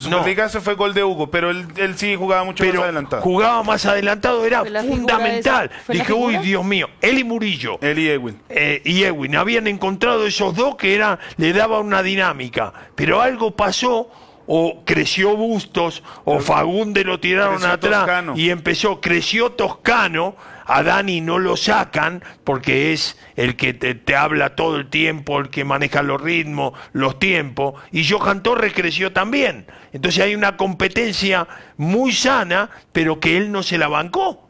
Superliga se fue gol de Hugo, pero él sí jugaba mucho más adelantado. Jugaba más adelantado, era fundamental. Dije, uy, Dios mío, él y Murillo. Él y Ewin. Y Ewin, habían encontrado esos dos que le daba una dinámica. Pero algo pasó, o creció Bustos, o Fagunde lo tiraron atrás, Toscano. Y creció Toscano. A Dani no lo sacan porque es el que te habla todo el tiempo, el que maneja los ritmos, los tiempos, y Johan Torres creció también. Entonces hay una competencia muy sana, pero que él no se la bancó.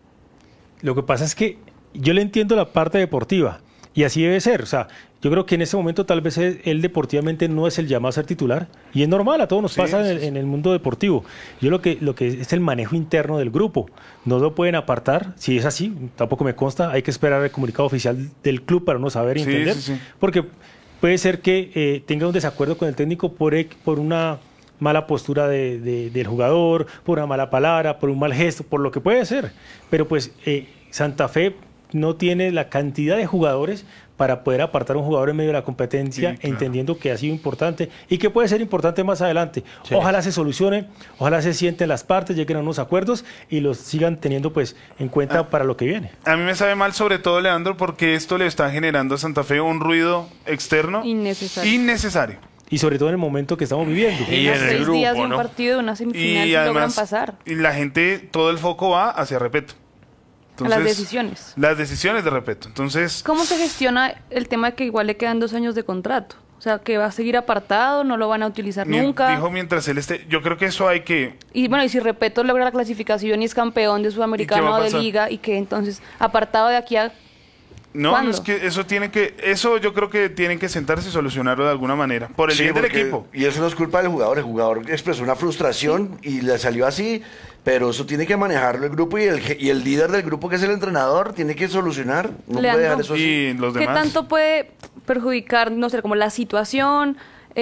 Lo que pasa es que yo le entiendo la parte deportiva, y así debe ser. O sea, yo creo que en ese momento tal vez él deportivamente no es el llamado a ser titular, y es normal, a todos nos pasa en el mundo deportivo. Yo lo que es el manejo interno del grupo, no lo pueden apartar. Si es así, tampoco me consta, hay que esperar el comunicado oficial del club para uno saber y entender, porque puede ser que tenga un desacuerdo con el técnico por una mala postura del jugador, por una mala palabra, por un mal gesto, por lo que puede ser, pero pues Santa Fe no tiene la cantidad de jugadores para poder apartar a un jugador en medio de la competencia, entendiendo que ha sido importante y que puede ser importante más adelante. Ojalá se solucione, ojalá se sienten las partes, lleguen a unos acuerdos y los sigan teniendo pues en cuenta para lo que viene. A mí me sabe mal, sobre todo, Leandro, porque esto le está generando a Santa Fe un ruido externo innecesario. Y sobre todo en el momento que estamos viviendo. Y en 6 días de un partido, de una semifinal, y además, logran pasar. Y la gente, todo el foco va hacia Repeto. Entonces, a las decisiones. Las decisiones de Repeto. Entonces, ¿cómo se gestiona el tema de que igual le quedan 2 años de contrato? O sea, que va a seguir apartado, no lo van a utilizar nunca. Dijo mientras él esté. Yo creo que eso hay que. Y bueno, y si Repeto logra la clasificación y es campeón de Sudamericano o de Liga, y que entonces apartado de aquí a. No, ¿cuándo? Es que eso yo creo que tienen que sentarse y solucionarlo de alguna manera, por el bien del equipo. Y eso no es culpa del jugador, el jugador expresó una frustración y le salió así, pero eso tiene que manejarlo el grupo y el líder del grupo, que es el entrenador, tiene que solucionar, no puede dejar eso así. Y los demás. ¿Qué tanto puede perjudicar, no sé, como la situación,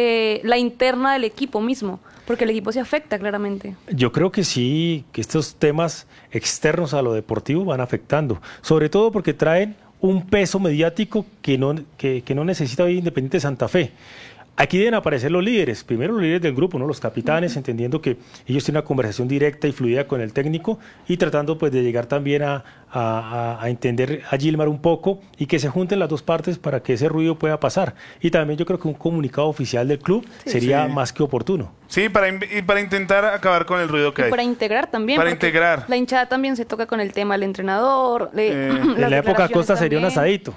la interna del equipo mismo? Porque el equipo se afecta claramente. Yo creo que sí, que estos temas externos a lo deportivo van afectando, sobre todo porque traen un peso mediático que no necesita hoy Independiente Santa Fe. Aquí deben aparecer los líderes, primero los líderes del grupo, ¿no? Los capitanes, entendiendo que ellos tienen una conversación directa y fluida con el técnico y tratando pues de llegar también a entender a Gilmar un poco y que se junten las dos partes para que ese ruido pueda pasar. Y también yo creo que un comunicado oficial del club sería más que oportuno. Sí, para intentar acabar con el ruido que hay. Para integrar también. Para integrar. La hinchada también se toca con el tema del entrenador. En la época Costa sería un asadito.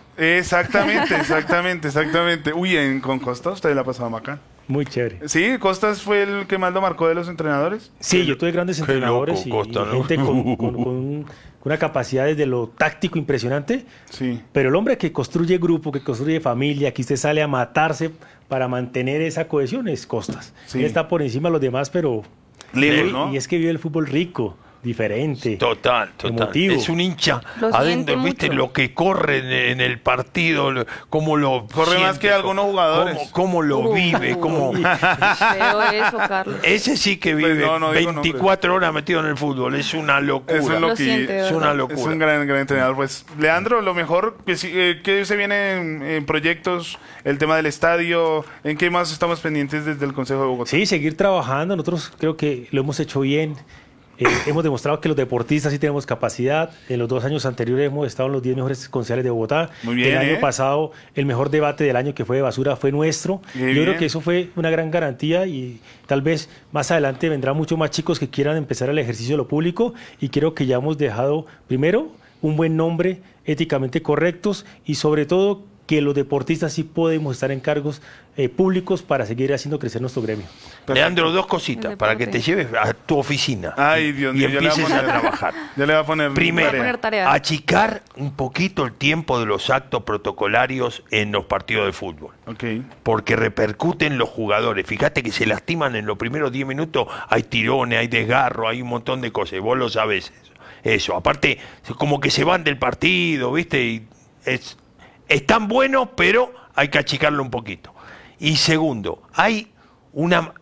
Exactamente. Uy, con Costa usted la pasaba bacán. Muy chévere. Sí, Costas fue el que más lo marcó de los entrenadores. Sí, yo tuve grandes entrenadores loco, Costa, y gente con una capacidad desde lo táctico impresionante. Sí. Pero el hombre que construye grupo, que construye familia, que usted sale a matarse para mantener esa cohesión es Costas. Sí. Él está por encima de los demás, pero... ¿no? Y es que vive el fútbol rico, diferente. Total. Emotivo. Es un hincha adentro, ¿viste? Mucho. Lo que corre en el partido, cómo lo corre siente, más que algunos jugadores. Cómo lo vive, cómo... Feo eso, Carlos. Ese sí que vive 24 horas metido en el fútbol, es una locura. Es una locura. Es un gran entrenador. Pues, Leandro, lo mejor que se viene en proyectos, el tema del estadio, ¿en qué más estamos pendientes desde el Consejo de Bogotá? Sí, seguir trabajando. Nosotros creo que lo hemos hecho bien. Hemos demostrado que los deportistas sí tenemos capacidad. En los 2 años anteriores hemos estado en los 10 mejores concejales de Bogotá. Muy bien, el año pasado, el mejor debate del año, que fue de basura, fue nuestro. Yo creo que eso fue una gran garantía y tal vez más adelante vendrán muchos más chicos que quieran empezar el ejercicio de lo público, y creo que ya hemos dejado, primero, un buen nombre, éticamente correctos, y sobre todo que los deportistas sí podemos estar en cargos públicos para seguir haciendo crecer nuestro gremio. Perfecto. Leandro, 2 cositas para que te lleves a tu oficina. Ay, Dios mío, y empieces a trabajar. Ya le voy a poner primero, achicar un poquito el tiempo de los actos protocolarios en los partidos de fútbol. Okay. Porque repercuten los jugadores. Fíjate que se lastiman en los primeros 10 minutos, hay tirones, hay desgarro, hay un montón de cosas, vos lo sabés eso. Aparte, como que se van del partido, ¿viste? Y están buenos, pero hay que achicarlo un poquito. Y segundo, hay una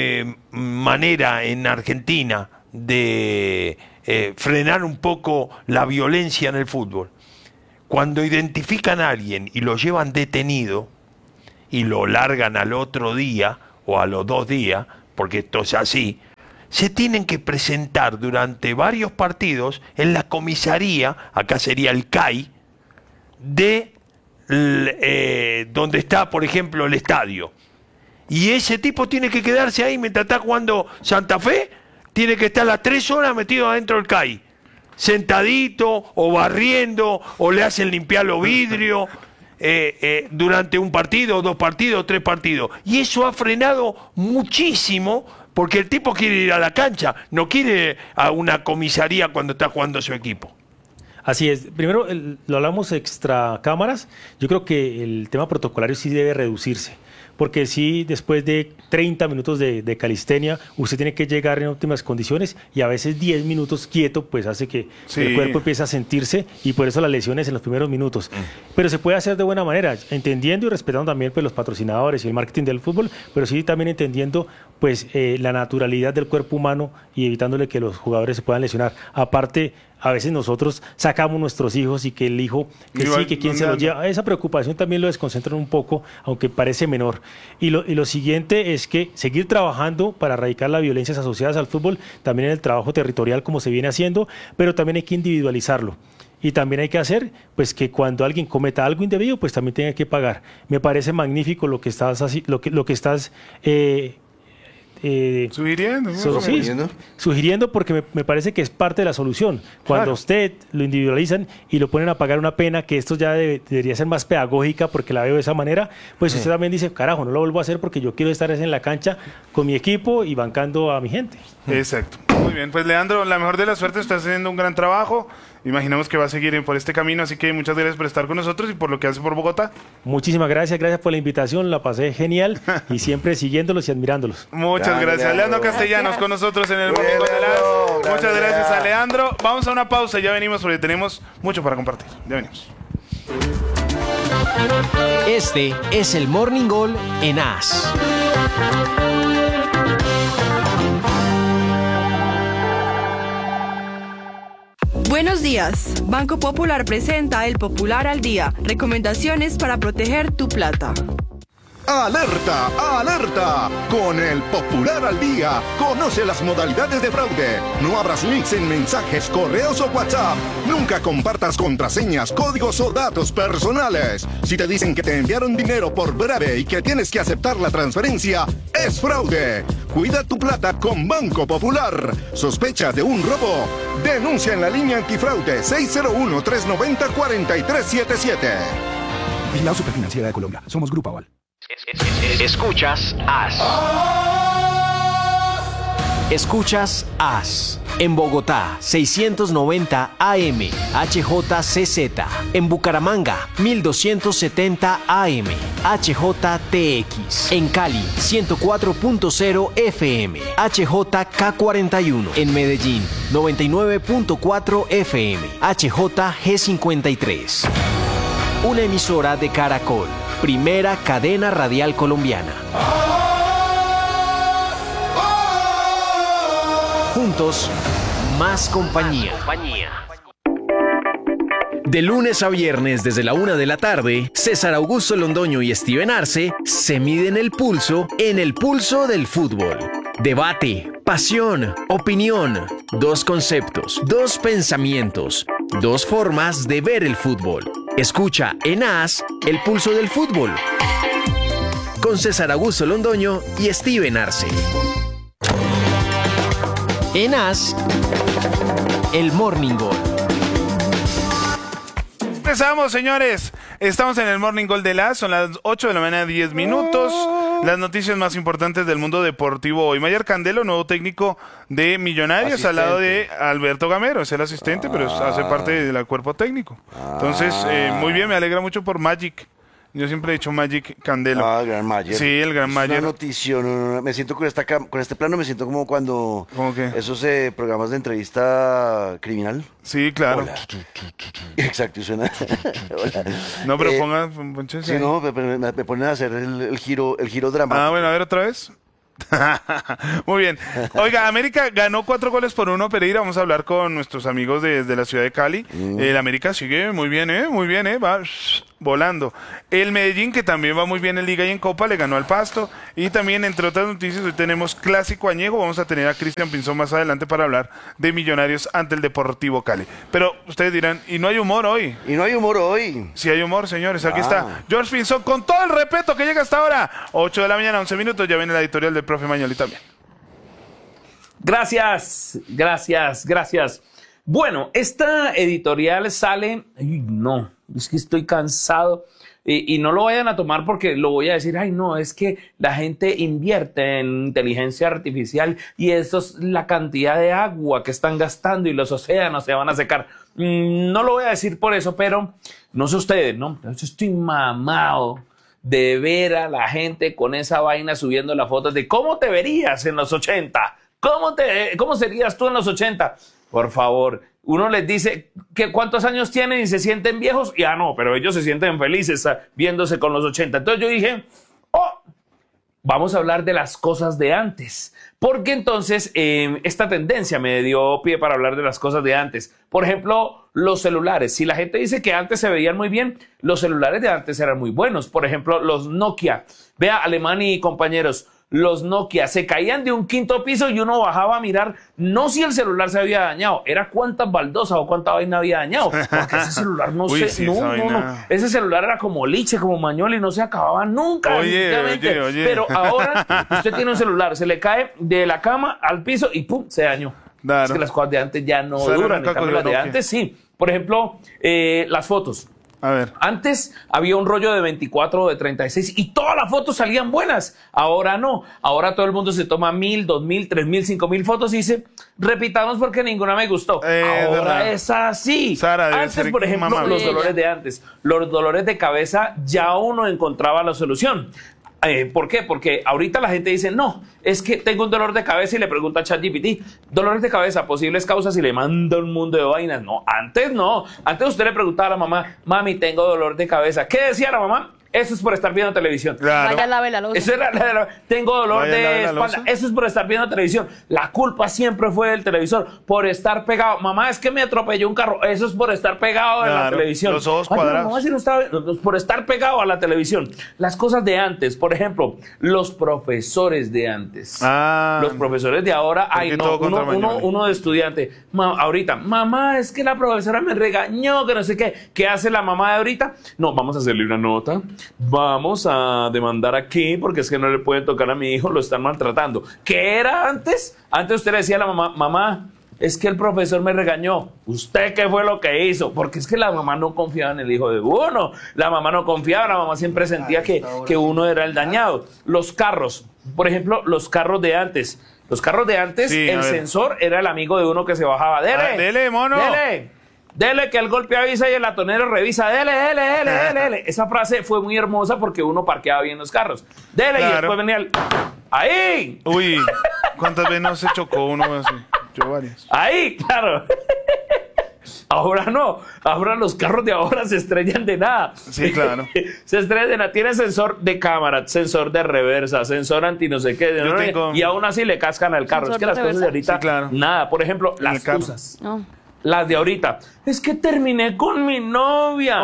manera en Argentina de frenar un poco la violencia en el fútbol. Cuando identifican a alguien y lo llevan detenido y lo largan al otro día o a los 2 días, porque esto es así, se tienen que presentar durante varios partidos en la comisaría, acá sería el CAI, de donde está, por ejemplo, el estadio. Y ese tipo tiene que quedarse ahí mientras está jugando Santa Fe, tiene que estar las 3 horas metido adentro del CAI, sentadito o barriendo, o le hacen limpiar los vidrios durante un partido, 2 partidos, 3 partidos. Y eso ha frenado muchísimo, porque el tipo quiere ir a la cancha, no quiere a una comisaría cuando está jugando su equipo. Así es. Primero, lo hablamos extra cámaras. Yo creo que el tema protocolario sí debe reducirse. Porque sí, después de 30 minutos de calistenia, usted tiene que llegar en óptimas condiciones y a veces 10 minutos quieto, pues hace que el cuerpo empiece a sentirse y por eso las lesiones en los primeros minutos. Pero se puede hacer de buena manera, entendiendo y respetando también pues, los patrocinadores y el marketing del fútbol, pero sí también entendiendo pues la naturalidad del cuerpo humano y evitándole que los jugadores se puedan lesionar. Aparte, a veces nosotros sacamos nuestros hijos y que el hijo, que sí, que quién se lo lleva. Esa preocupación también lo desconcentran un poco, aunque parece menor. Y lo siguiente es que seguir trabajando para erradicar las violencias asociadas al fútbol, también en el trabajo territorial como se viene haciendo, pero también hay que individualizarlo. Y también hay que hacer pues que cuando alguien cometa algo indebido, pues también tenga que pagar. Me parece magnífico lo que estás sugiriendo porque me parece que es parte de la solución. Cuando usted lo individualizan y lo ponen a pagar una pena, que esto ya debería ser más pedagógica porque la veo de esa manera, pues usted también dice, carajo, no lo vuelvo a hacer porque yo quiero estar en la cancha con mi equipo y bancando a mi gente. Exacto. Muy bien, pues Leandro, la mejor de las suertes, estás haciendo un gran trabajo. Imaginamos que va a seguir por este camino, así que muchas gracias por estar con nosotros y por lo que hace por Bogotá. Muchísimas gracias por la invitación, la pasé genial y siempre siguiéndolos y admirándolos. Muchas gracias. Leandro Castellanos con nosotros en el Morning de las. Muchas gracias a Leandro. Vamos a una pausa, ya venimos porque tenemos mucho para compartir. Ya venimos. Este es el Morning Goal en AS. Buenos días. Banco Popular presenta El Popular al Día. Recomendaciones para proteger tu plata. ¡Alerta! ¡Alerta! Con el Popular al Día, conoce las modalidades de fraude. No abras links en mensajes, correos o WhatsApp. Nunca compartas contraseñas, códigos o datos personales. Si te dicen que te enviaron dinero por breve y que tienes que aceptar la transferencia, es fraude. Cuida tu plata con Banco Popular. ¿Sospecha de un robo? Denuncia en la línea antifraude 601-390-4377. Vigilado Superfinanciera de Colombia. Somos Grupo Aval. Escuchas AS. Escuchas AS. En Bogotá, 690 AM, HJCZ. En Bucaramanga, 1270 AM, HJTX. En Cali, 104.0 FM, HJK41. En Medellín, 99.4 FM, HJG53. Una emisora de Caracol. Primera cadena radial colombiana. Juntos, más compañía. De lunes a viernes desde la 1 de la tarde, César Augusto Londoño y Steven Arce se miden el pulso en el pulso del fútbol. Debate, pasión, opinión, 2 conceptos, 2 pensamientos, 2 formas de ver el fútbol. Escucha en AS el pulso del fútbol con César Augusto Londoño y Steven Arce. En AS, el Morning Goal. Empezamos, señores. Estamos en el Morning Goal de las. Son las 8 de la mañana, 10 minutos. Las noticias más importantes del mundo deportivo hoy. Mayer Candelo, nuevo técnico de Millonarios, al lado de Alberto Gamero. Es el asistente, pero hace parte del cuerpo técnico. Entonces, muy bien, me alegra mucho por Magic. Yo siempre he dicho Magic Candelo. Ah, el gran Mayer. Sí, el gran Mayer. Una noticia, me siento con este plano, me siento como cuando ¿Cómo qué? esos programas de entrevista criminal. Sí, claro. Hola. Exacto, y suena. Hola. No, pero ponche. Sí, no, me ponen a hacer el giro dramático. Ah, bueno, a ver otra vez. Muy bien. Oiga, América ganó 4-1 Pereira. Vamos a hablar con nuestros amigos de la ciudad de Cali. El América sigue muy bien, muy bien, volando. El Medellín, que también va muy bien en Liga y en Copa, le ganó al Pasto. Y también, entre otras noticias, hoy tenemos Clásico Añejo. Vamos a tener a Cristian Pinzón más adelante para hablar de Millonarios ante el Deportivo Cali. Pero ustedes dirán, ¿y no hay humor hoy? Y no hay humor hoy. Sí hay humor, señores. Aquí está George Pinzón con todo el respeto que llega hasta ahora. 8 de la mañana, 11 minutos. Ya viene la editorial del profe Mañoli también. Gracias. Bueno, esta editorial sale... Ay, no, es que estoy cansado. Y no lo vayan a tomar porque lo voy a decir, ay no, es que la gente invierte en inteligencia artificial y eso es la cantidad de agua que están gastando y los océanos se van a secar. No lo voy a decir por eso, pero no sé ustedes, ¿no? Yo estoy mamado de ver a la gente con esa vaina subiendo las fotos de cómo te verías en los 80. ¿Cómo serías tú en los 80? Por favor, uno les dice que cuántos años tienen y se sienten viejos, y no, pero ellos se sienten felices viéndose con los 80. Entonces yo dije, vamos a hablar de las cosas de antes, porque entonces esta tendencia me dio pie para hablar de las cosas de antes. Por ejemplo, los celulares. Si la gente dice que antes se veían muy bien, los celulares de antes eran muy buenos. Por ejemplo, los Nokia. Vea, Alemán y compañeros, los Nokia se caían de un quinto piso y uno bajaba a mirar, no si el celular se había dañado, era cuántas baldosas o cuánta vaina había dañado, porque ese celular no ese celular era como liche, como Mañoli, no se acababa nunca. Oye. Pero ahora usted tiene un celular, se le cae de la cama al piso y ¡pum!, se dañó. Claro. Es que las cosas de antes ya no duran, en cambio las de antes sí. Por ejemplo, las fotos. A ver. Antes había un rollo de 24 o de 36 y todas las fotos salían buenas. Ahora no. Ahora todo el mundo se toma 1000, 2000, 3000, 5000 fotos y dice, repitamos porque ninguna me gustó. Ahora es así. Sara, antes, por ejemplo, los dolores de antes, los dolores de cabeza, ya uno encontraba la solución. ¿Por qué? Porque ahorita la gente dice, no, es que tengo un dolor de cabeza y le pregunta a ChatGPT, dolores de cabeza, posibles causas y le manda un mundo de vainas. No, antes no. Antes usted le preguntaba a la mamá, mami, tengo dolor de cabeza. ¿Qué decía la mamá? Eso es por estar viendo televisión. Claro. Vaya, lave la loza. Eso era tengo dolor de espalda. Eso es por estar viendo televisión. La culpa siempre fue del televisor, por estar pegado. Mamá, es que me atropelló un carro. Eso es por estar pegado en la televisión. Los ojos cuadrados. Mamá, si no estaba, por estar pegado a la televisión. Las cosas de antes, por ejemplo, los profesores de antes. Los profesores de ahora, uno de estudiante. Ahorita, mamá, es que la profesora me regañó, que no sé qué. ¿Qué hace la mamá de ahorita? No, vamos a hacerle una nota. Vamos a demandar aquí porque es que no le pueden tocar a mi hijo, lo están maltratando. ¿Qué era antes? Antes usted le decía a la mamá, mamá, es que el profesor me regañó. ¿Usted qué fue lo que hizo? Porque es que la mamá no confiaba en el hijo de uno. La mamá no confiaba, la mamá siempre sentía que uno era el dañado. Los carros, por ejemplo, los carros de antes. Los carros de antes, sí, el sensor era el amigo de uno que se bajaba. ¡Dele! ¡Dele, mono! Dele que el golpe avisa y el latonero revisa. Dele. Esa frase fue muy hermosa porque uno parqueaba bien los carros. Dele, claro. Y después venía el... ¡Ahí! Uy, ¿cuántas veces no se chocó uno así? Yo varias. ¡Ahí! Claro. Ahora no. Ahora los carros de ahora se estrellan de nada. Sí, claro. Se estrellan de nada. Tiene sensor de cámara, sensor de reversa, sensor anti no sé qué. Y aún así le cascan al carro. Es que las cosas de ahorita... Sí, claro. Nada. Por ejemplo, las cosas. No. Las de ahorita. Es que terminé con mi novia.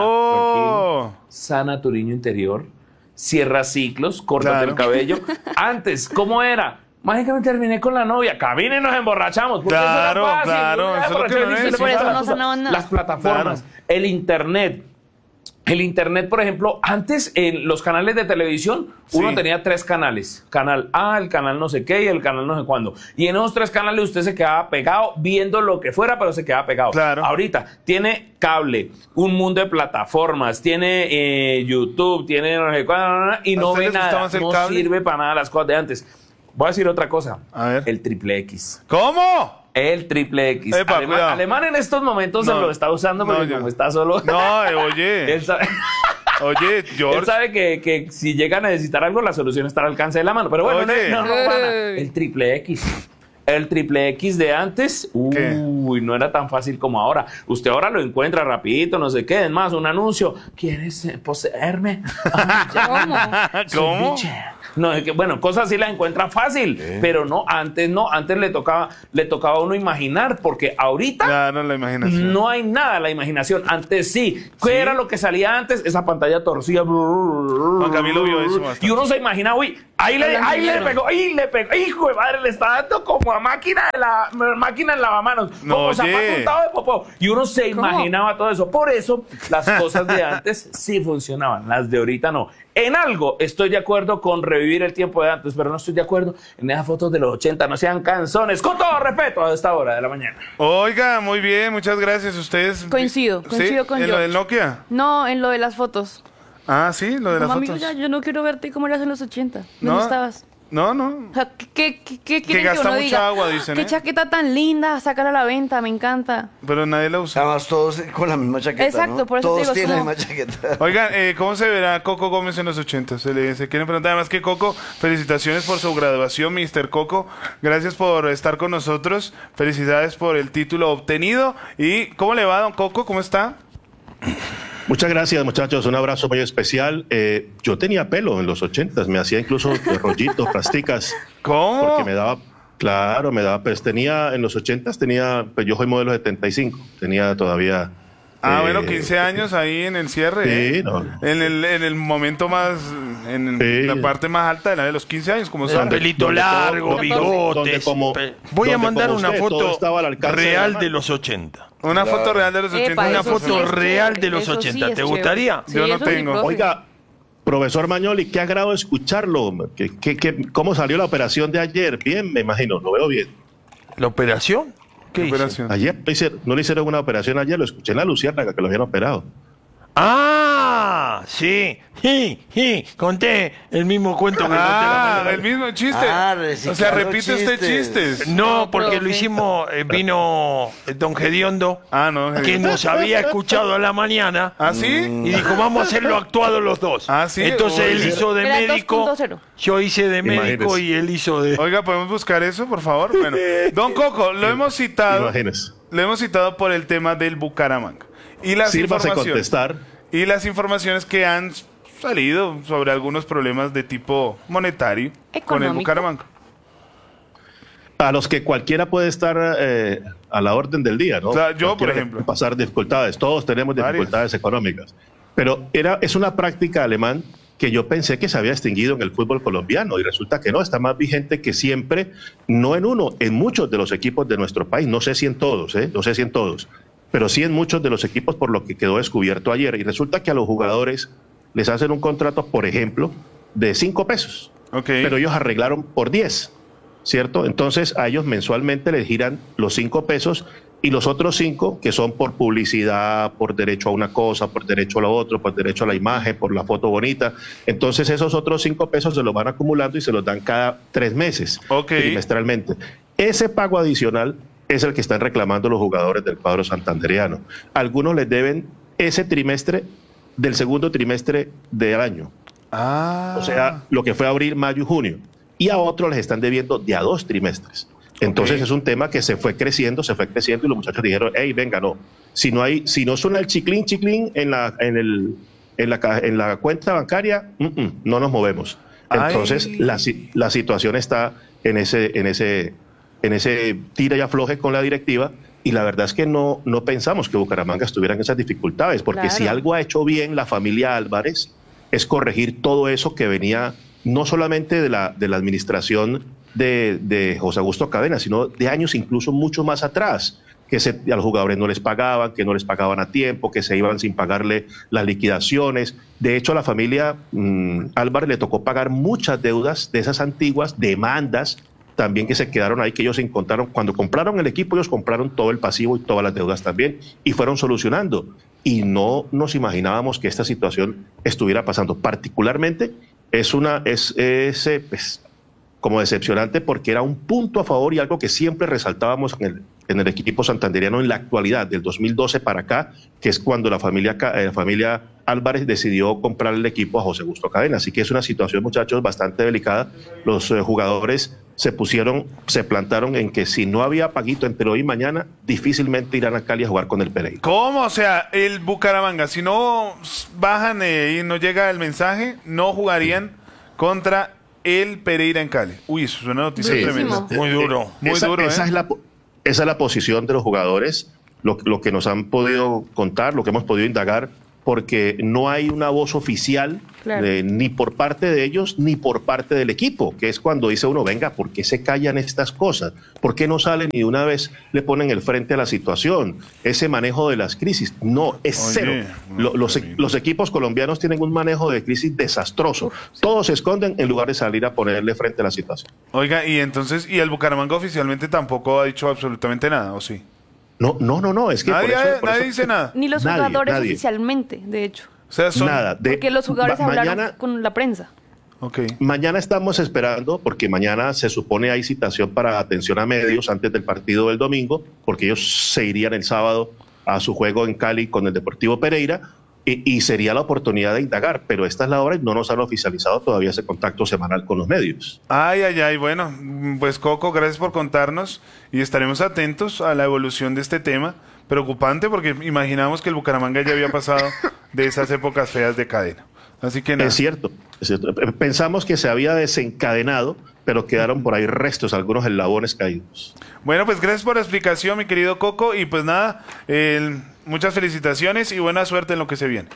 Sana tu niño interior. Cierra ciclos. Córtate el cabello. Antes, ¿cómo era? Mágicamente terminé con la novia. Camina y nos emborrachamos. Claro. Eso es por eso no sonaban nada. Las plataformas. El internet. El internet, por ejemplo, antes en los canales de televisión, uno tenía 3 canales. Canal A, el canal no sé qué y el canal no sé cuándo. Y en esos 3 canales usted se quedaba pegado viendo lo que fuera, pero se quedaba pegado. Claro. Ahorita tiene cable, un mundo de plataformas, tiene YouTube, tiene no sé cuándo, y no ve nada. No sirve para nada las cosas de antes. Voy a decir otra cosa. A ver. El triple X. ¿Cómo? El triple X. Alemán en estos momentos se lo está usando porque como está solo. Oye. Oye, George. Él sabe que si llega a necesitar algo, la solución está al alcance de la mano. Pero bueno, el triple X. El triple X de antes, no era tan fácil como ahora. Usted ahora lo encuentra rapidito, no sé qué. Es más, un anuncio. ¿Quieres poseerme? ¿Cómo? No, es que, bueno, cosas sí las encuentra fácil, pero antes le tocaba a uno imaginar, porque ahorita Claro, la imaginación. no hay nada, la imaginación. Antes sí. ¿Qué era lo que salía antes? Esa pantalla torcida. Juan Camilo vio eso bastante. Y uno se imagina, uy, ahí le pegó, hijo de madre, le está dando como a máquina en lavamanos, No, como oye. zapato untado de popó. Y uno se imaginaba todo eso. Por eso, las cosas de antes sí funcionaban, las de ahorita no. En algo estoy de acuerdo con revivir el tiempo de antes, pero no estoy de acuerdo en esas fotos de los 80, no sean canzones, con todo respeto a esta hora de la mañana. Oiga, muy bien, muchas gracias. Ustedes. Coincido con ¿En lo George. del Nokia? No, en lo de las fotos. Ah, sí, lo de las Como amigo, fotos. ya, yo no quiero verte como eras en los 80. No. ¿Dónde estabas? No, no. O sea, ¿qué quieren gasta que uno mucha diga? agua, dicen, Qué ¿eh? chaqueta tan linda, sácala a la venta, me encanta. Pero nadie la usa. Además, todos con la misma chaqueta, Exacto, ¿no? por eso te Todos digo, es tienen como- la misma chaqueta. Oigan, ¿cómo se verá Coco Gómez en los 80? Se quieren preguntar. Además que Coco, felicitaciones por su graduación, Mr. Coco. Gracias por estar con nosotros. Felicidades por el título obtenido. ¿Y cómo le va, don Coco? ¿Cómo está? Muchas gracias, muchachos. Un abrazo muy especial. Yo tenía pelo en los 80s, me hacía incluso rollitos, plasticas. ¿Cómo? Porque me daba, pues tenía, en los 80s tenía, pues yo soy modelo 75, tenía todavía... Bueno, 15 años ahí en el cierre. Sí, ¿eh? no. En el momento más, en Sí. la parte más alta de los 15 años, como Con sabe. pelito largo, bigotes. Voy a donde mandar como una usted, todo foto estaba al alcance de la real mano. de los 80. Una foto real de los 80. Epa, Una eso foto sí es real chévere, de los eso sí 80. es ¿Te chévere. gustaría? Sí, Yo no eso sí, tengo. profe. Oiga, profesor Mañoli, qué agrado escucharlo. ¿Cómo salió la operación de ayer? Bien, me imagino, lo veo bien. ¿La operación? ¿Qué hizo? Operación. Ayer no le hicieron una operación ayer, lo escuché en la Luciérnaga que lo habían operado. Ah, sí. Conté el mismo cuento que conté la mañana. El mismo chiste. Ah, O sea, reciclando repite usted chistes. chistes. No, porque profe. lo hicimos, vino don Gediondo, No. que nos había escuchado a la mañana. ¿Ah, sí? Y dijo, vamos a hacerlo actuado los dos. Ah, ¿sí? Entonces Uy. él hizo de Era médico, 2.0. yo hice de médico Imagínese. y él hizo de... Oiga, ¿podemos buscar eso, por favor? Bueno, don Coco, lo hemos citado. Imagínese. Lo hemos citado por el tema del Bucaramanga. Y las Sírvase informaciones. contestar. Y las informaciones que han salido sobre algunos problemas de tipo monetario con el Económico. Bucaramanga. A los que cualquiera puede estar a la orden del día, ¿no? O sea, yo, por Cualquiera ejemplo. puede pasar dificultades, todos tenemos Varias. dificultades económicas. Pero es una práctica alemán que yo pensé que se había extinguido en el fútbol colombiano y resulta que no, está más vigente que siempre, no en uno, en muchos de los equipos de nuestro país, no sé si en todos, no sé si en todos, pero sí en muchos de los equipos por lo que quedó descubierto ayer. Y resulta que a los jugadores les hacen un contrato, por ejemplo, de 5 pesos, Ok. pero ellos arreglaron por 10, ¿cierto? Entonces a ellos mensualmente les giran los 5 pesos y los otros 5 que son por publicidad, por derecho a una cosa, por derecho a lo otro, por derecho a la imagen, por la foto bonita. Entonces esos otros 5 pesos se los van acumulando y se los dan cada 3 meses, Ok. trimestralmente. Ese pago adicional es el que están reclamando los jugadores del cuadro santandereano. Algunos les deben ese trimestre del segundo trimestre del año. O sea, lo que fue abril, mayo y junio. Y a otros les están debiendo de a 2 trimestres. Entonces Ok. es un tema que se fue creciendo y los muchachos dijeron, hey, venga, no. Si no suena el chiclín en la cuenta bancaria, no nos movemos. Entonces Ay. la situación está en ese tira y afloje con la directiva. Y la verdad es que no pensamos que Bucaramanga estuviera en esas dificultades, porque Claro. si algo ha hecho bien la familia Álvarez es corregir todo eso que venía no solamente de la administración de José Augusto Cadena, sino de años incluso mucho más atrás, que a los jugadores no les pagaban, que no les pagaban a tiempo, que se iban sin pagarle las liquidaciones. De hecho, a la familia Álvarez le tocó pagar muchas deudas de esas antiguas demandas también que se quedaron ahí, que ellos encontraron. Cuando compraron el equipo, ellos compraron todo el pasivo y todas las deudas también, y fueron solucionando. Y no nos imaginábamos que esta situación estuviera pasando. Particularmente, es como decepcionante porque era un punto a favor y algo que siempre resaltábamos en el equipo santandereano en la actualidad, del 2012 para acá, que es cuando la familia Álvarez decidió comprar el equipo a José Augusto Cadena. Así que es una situación, muchachos, bastante delicada. Los jugadores se plantaron en que si no había paguito entre hoy y mañana, difícilmente irán a Cali a jugar con el Pereira. ¿Cómo? O sea, el Bucaramanga, si no bajan y no llega el mensaje, no jugarían contra el Pereira en Cali. Uy, eso es una noticia Sí. tremenda. Muy duro. Muy duro, Esa es la posición de los jugadores, lo que nos han podido contar, lo que hemos podido indagar, porque no hay una voz oficial Claro. ni por parte de ellos ni por parte del equipo, que es cuando dice uno, venga, ¿por qué se callan estas cosas? ¿Por qué no salen y de una vez le ponen el frente a la situación? Ese manejo de las crisis, no, es cero. Los equipos colombianos tienen un manejo de crisis desastroso. Todos se esconden en lugar de salir a ponerle frente a la situación. Oiga, y entonces, ¿y el Bucaramanga oficialmente tampoco ha dicho absolutamente nada, o sí? No, es que Nadie, por nadie eso- dice nada. Ni los Nadie, jugadores nadie. oficialmente, de hecho. O sea, son... Nada. Porque los jugadores hablaron mañana, con la prensa. Ok. mañana estamos esperando, porque mañana se supone hay citación para atención a medios antes del partido del domingo, porque ellos se irían el sábado a su juego en Cali con el Deportivo Pereira, y sería la oportunidad de indagar, pero esta es la hora y no nos han oficializado todavía ese contacto semanal con los medios. Ay, ay, ay, bueno, pues Coco, gracias por contarnos y estaremos atentos a la evolución de este tema. Preocupante porque imaginamos que el Bucaramanga ya había pasado de esas épocas feas de Cadena. Así que nada. Es cierto. Pensamos que se había desencadenado, pero quedaron por ahí restos, algunos eslabones caídos. Bueno, pues gracias por la explicación, mi querido Coco, y pues nada, muchas felicitaciones y buena suerte en lo que se viene.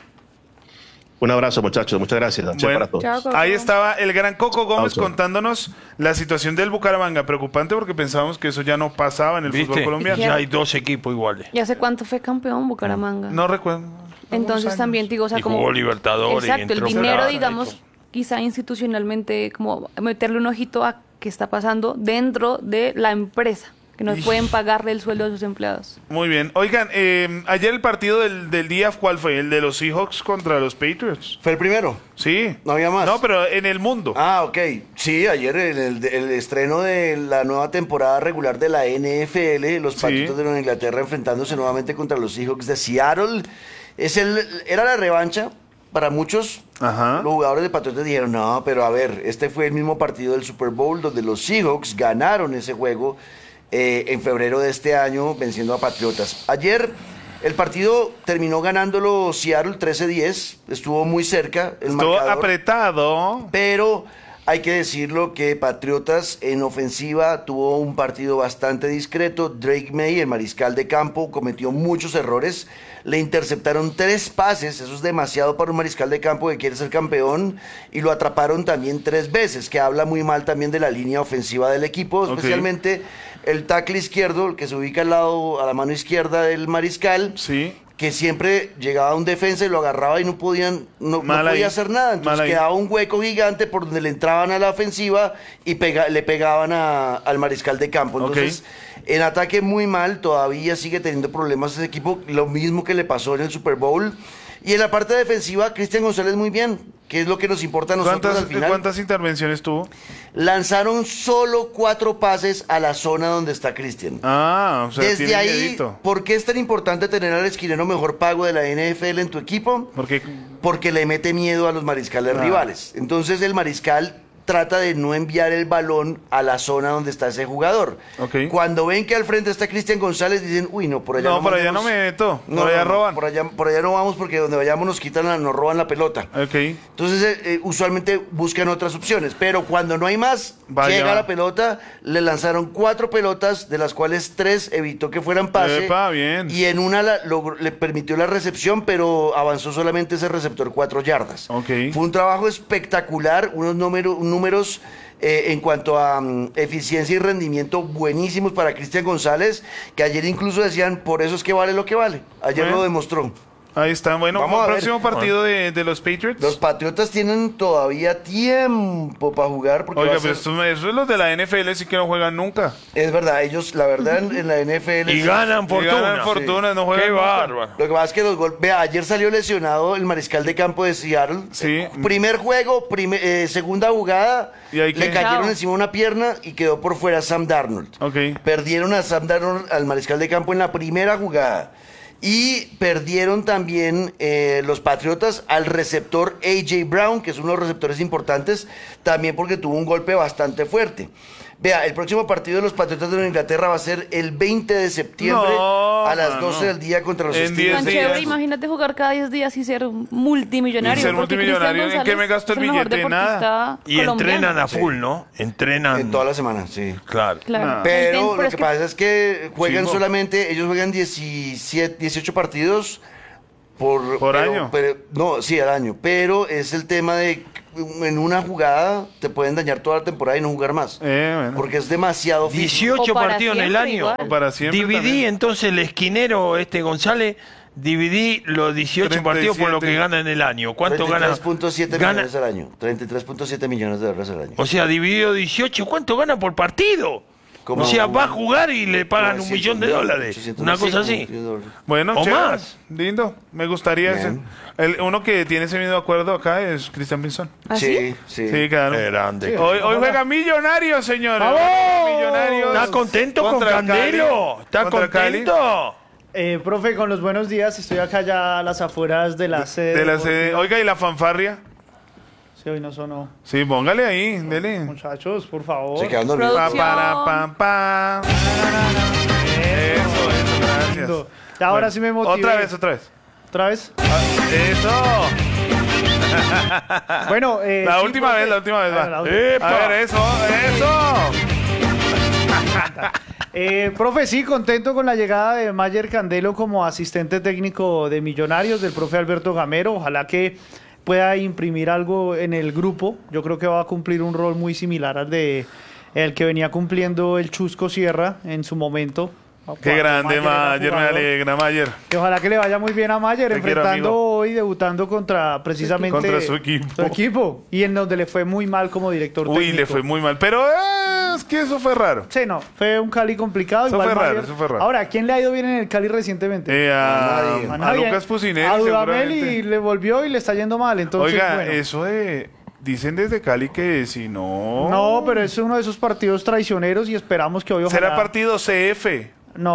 Un abrazo, muchachos. Muchas gracias. Bueno, para todos. Chao, Coco. ahí estaba el gran Coco Gómez Chao. contándonos la situación del Bucaramanga. Preocupante porque pensábamos que eso ya no pasaba en el fútbol ¿Viste? colombiano. Ya hay 2 equipos iguales. ¿Y hace cuánto fue campeón Bucaramanga? No recuerdo. Entonces años. también digo, o sea, Y como... jugó Libertadores. y Exacto, el entró dinero, Plaza, digamos, y todo. quizá institucionalmente, como meterle un ojito a qué está pasando dentro de la empresa, que no pueden pagarle el sueldo a sus empleados. Muy bien. Oigan, ayer el partido del día, ¿cuál fue? ¿El de los Seahawks contra los Patriots? ¿Fue el primero? Sí. ¿No había más? No, pero en el mundo. Ah, ok. Sí, ayer el estreno de la nueva temporada regular de la NFL, los Sí. Patriotas de Nueva Inglaterra enfrentándose nuevamente contra los Seahawks de Seattle. Era la revancha para muchos. Ajá. Los jugadores de Patriotas dijeron, no, pero a ver, este fue el mismo partido del Super Bowl donde los Seahawks ganaron ese juego en febrero de este año venciendo a Patriotas. Ayer el partido terminó ganándolo Seattle 13-10, estuvo muy cerca el Estuvo marcador. apretado. Pero hay que decirlo que Patriotas en ofensiva tuvo un partido bastante discreto. Drake May, el mariscal de campo, cometió muchos errores. Le interceptaron 3 pases, eso es demasiado para un mariscal de campo que quiere ser campeón, y lo atraparon también 3 veces, que habla muy mal también de la línea ofensiva del equipo, Ok. especialmente el tackle izquierdo, el que se ubica al lado, a la mano izquierda del mariscal. Sí. Que siempre llegaba un defensa y lo agarraba y no podía Mal ahí. hacer nada. Mal Entonces ahí. quedaba un hueco gigante por donde le entraban a la ofensiva y le pegaban al mariscal de campo. Ok. Entonces, en ataque muy mal, todavía sigue teniendo problemas ese equipo, lo mismo que le pasó en el Super Bowl. Y en la parte defensiva, Cristian González muy bien, que es lo que nos importa a nosotros al final. ¿Cuántas intervenciones tuvo? Lanzaron solo 4 pases a la zona donde está Cristian. Ah, o sea, Desde tiene ahí, miedito. ¿por qué es tan importante tener al esquinero mejor pago de la NFL en tu equipo? Porque Porque le mete miedo a los mariscales rivales. Entonces el mariscal trata de no enviar el balón a la zona donde está ese jugador. Ok. Cuando ven que al frente está Cristian González, dicen, uy, no, por allá no, por allá no mandemos- me meto. No, Por allá no, roban. por allá no vamos porque donde vayamos nos roban la pelota. Ok. Entonces, usualmente buscan otras opciones, pero cuando no hay más, Vaya. llega la pelota, le lanzaron 4 pelotas, de las cuales 3 evitó que fueran pase. Epa, bien. Y en una le permitió la recepción, pero avanzó solamente ese receptor 4 yardas. Ok. Fue un trabajo espectacular, unos números en cuanto a eficiencia y rendimiento buenísimos para Cristian González, que ayer incluso decían, por eso es que vale lo que vale. Ayer Bueno. lo demostró. Ahí está. Bueno, Vamos a ver. próximo partido de los Patriots. Los Patriotas tienen todavía tiempo para jugar. Porque Oiga, va a pero ser- eso es los de la NFL, sí que no juegan nunca. Es verdad, ellos, la verdad, en la NFL... Y ganan fortuna. Ganan fortuna, no juegan Qué nunca. bárbaro. Lo que pasa es que los golpes... Vea, ayer salió lesionado el mariscal de campo de Seattle. Sí. Primer juego, segunda jugada, ¿Y ahí le qué? cayeron Chao. encima una pierna y quedó por fuera Sam Darnold. Ok. Perdieron a Sam Darnold, al mariscal de campo en la primera jugada. Y perdieron también los Patriotas al receptor A.J. Brown, que es uno de los receptores importantes, también porque tuvo un golpe bastante fuerte. Vea, el próximo partido de los Patriotas de Nueva Inglaterra va a ser el 20 de septiembre a las 12 del día contra los Steelers. Tan chévere, imagínate jugar cada 10 días y ser multimillonario. Y ser multimillonario, ¿en qué me gasto el billete? Nada. Y entrenan a full, ¿no? Entrenan. En toda la semana, sí. Claro. Pero lo que pasa es que juegan solamente, ellos juegan 18 partidos por año. No, sí, al año. Pero es el tema de en una jugada te pueden dañar toda la temporada y no jugar más. Bueno. Porque es demasiado físico. 18 partidos en el año. Para siempre Dividí también. entonces el esquinero González, dividí los 18 partidos por lo que gana en el año. ¿Cuánto gana? 33.7 millones al año. 33.7 millones de dólares al año. O sea, dividido 18, ¿cuánto gana por partido? O sea, va a jugar y le pagan $1 millón de dólares. Una cosa así. Bueno, o chévere, más. Lindo. Me gustaría ese. Uno que tiene ese mismo acuerdo acá es Cristian Pinzón. ¿Ah, sí? Sí. Sí, claro. Grande. Hoy juega Millonarios, señores. Millonarios. ¿Está contento con contra Candelo? Cali. ¿Está Contra Cali. contento? Profe, con los buenos días. Estoy acá ya a las afueras de la sede. De la sede. Oiga, ¿y la fanfarria? Sí, hoy no sonó. Sí, póngale ahí, dele. Muchachos, por favor. Se quedan dormidos. Pa, para, pam, pam. Eso, gracias. Lindo. Ya ahora sí me motivé. Otra vez. ¿Otra vez? Eso. Bueno, La última vez va. La última. A ver, eso. Profe, sí, contento con la llegada de Mayer Candelo como asistente técnico de Millonarios, del profe Alberto Gamero. Ojalá que pueda imprimir algo en el grupo. Yo creo que va a cumplir un rol muy similar al de el que venía cumpliendo el Chusco Sierra en su momento. Qué grande, Mayer, me alegra, Mayer. Y ojalá que le vaya muy bien a Mayer, Te quiero, enfrentando amigo. hoy, debutando precisamente Contra su equipo. Y en donde le fue muy mal como director Uy, técnico. le fue muy mal. Pero es que eso fue raro. Sí, no, fue un Cali complicado. Eso igual fue raro, Mayer. eso fue raro. Ahora, ¿quién le ha ido bien en el Cali recientemente? A nadie. Lucas Pusineri, A Dudamel seguramente. y le volvió y le está yendo mal. Entonces, Oiga, bueno. eso de... Dicen desde Cali que si no... No, pero es uno de esos partidos traicioneros y esperamos que hoy ojalá... ¿Será partido CF?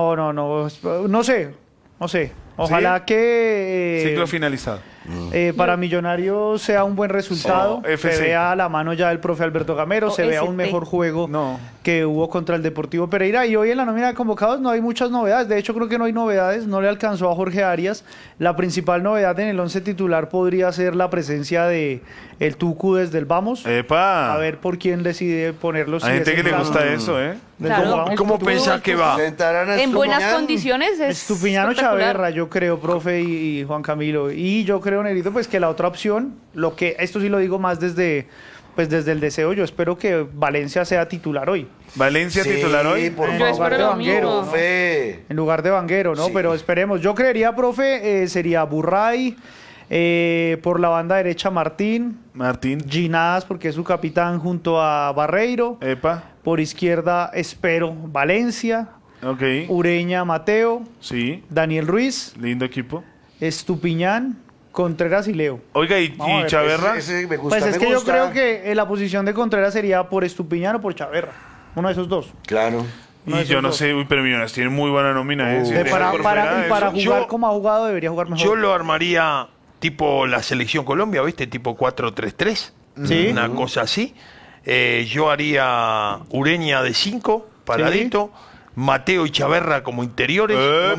No sé. Ojalá ¿Sí? que... Ciclo finalizado. Para Millonarios sea un buen resultado, se FC. vea la mano ya del profe Alberto Gamero, se vea un mejor juego que hubo contra el Deportivo Pereira, y hoy en la nómina de convocados no hay muchas novedades, de hecho creo que no hay novedades, no le alcanzó a Jorge Arias. La principal novedad en el 11 titular podría ser la presencia de el Tucu desde el Vamos. ¡Epa! A ver por quién decide ponerlos. Hay gente que le gusta eso, ¿eh? Claro. ¿Cómo pensás que va? En buenas condiciones es Estupiñano espectacular. Chaverra, yo creo, profe, y Juan Camilo. Y yo creo, Nerito, pues que la otra opción, esto sí lo digo más desde el deseo, yo espero que Valencia sea titular hoy. ¿Valencia titular hoy? Por En favor. lugar de Vanguero. Profe. En lugar de Vanguero, ¿no? Sí. Pero esperemos. Yo creería, profe, sería Burray, por la banda derecha Martín, Ginás, porque es su capitán junto a Barreiro. Epa. Por izquierda espero Valencia. Ok. Ureña Mateo. Sí. Daniel Ruiz. Lindo equipo. Estupiñán, Contreras y Leo. Oiga, ¿y Vamos a ver, Chaverra? Pues es que yo creo que la posición de Contreras sería por Estupiñán o por Chaverra. Uno de esos dos. Claro. Y yo no sé, pero Millonarios tiene muy buena nómina. ¿eh? Si deja por fuera para eso. jugar como ha jugado debería jugar mejor. Yo lo armaría tipo la selección Colombia, ¿viste? Tipo 4-3-3. Sí. Una cosa así. Yo haría Ureña de 5, paradito. Mateo y Chaverra como interiores.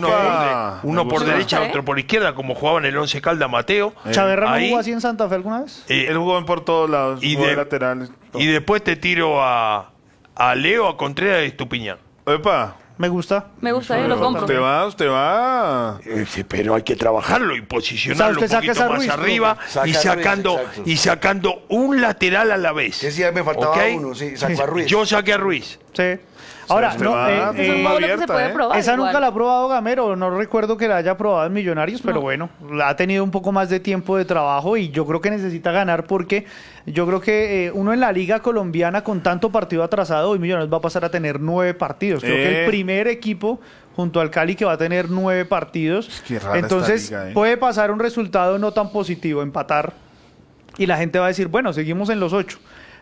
Uno por derecha, otro por izquierda, como jugaba en el 11 Caldas Mateo. ¿Chaverra no Ahí, jugó así en Santa Fe alguna vez? Él jugó por todos lados. y Jugó de de- laterales. y después te tiro a Leo, a Contreras y Estupiñán. Epa. Me gusta. Me gusta, yo lo compro. Usted va. Pero hay que trabajarlo y posicionarlo O sea, un usted saca poquito a más Ruiz, arriba Saca y a Ruiz, sacando exacto. y sacando un lateral a la vez. Que sí, me faltaba ¿Ok? uno, sí, sacó a Ruiz. Yo saqué a Ruiz. Sí. Ahora, usted no, va, Es un módulo que se puede probar. esa igual. nunca la ha probado Gamero, no recuerdo que la haya probado en Millonarios, pero bueno, ha tenido un poco más de tiempo de trabajo y yo creo que necesita ganar porque yo creo que uno en la liga colombiana con tanto partido atrasado, hoy Millonarios va a pasar a tener 9 partidos. Creo que el primer equipo junto al Cali que va a tener 9 partidos. Qué rara Entonces esta liga, puede pasar un resultado no tan positivo, empatar, y la gente va a decir, bueno, seguimos en los 8.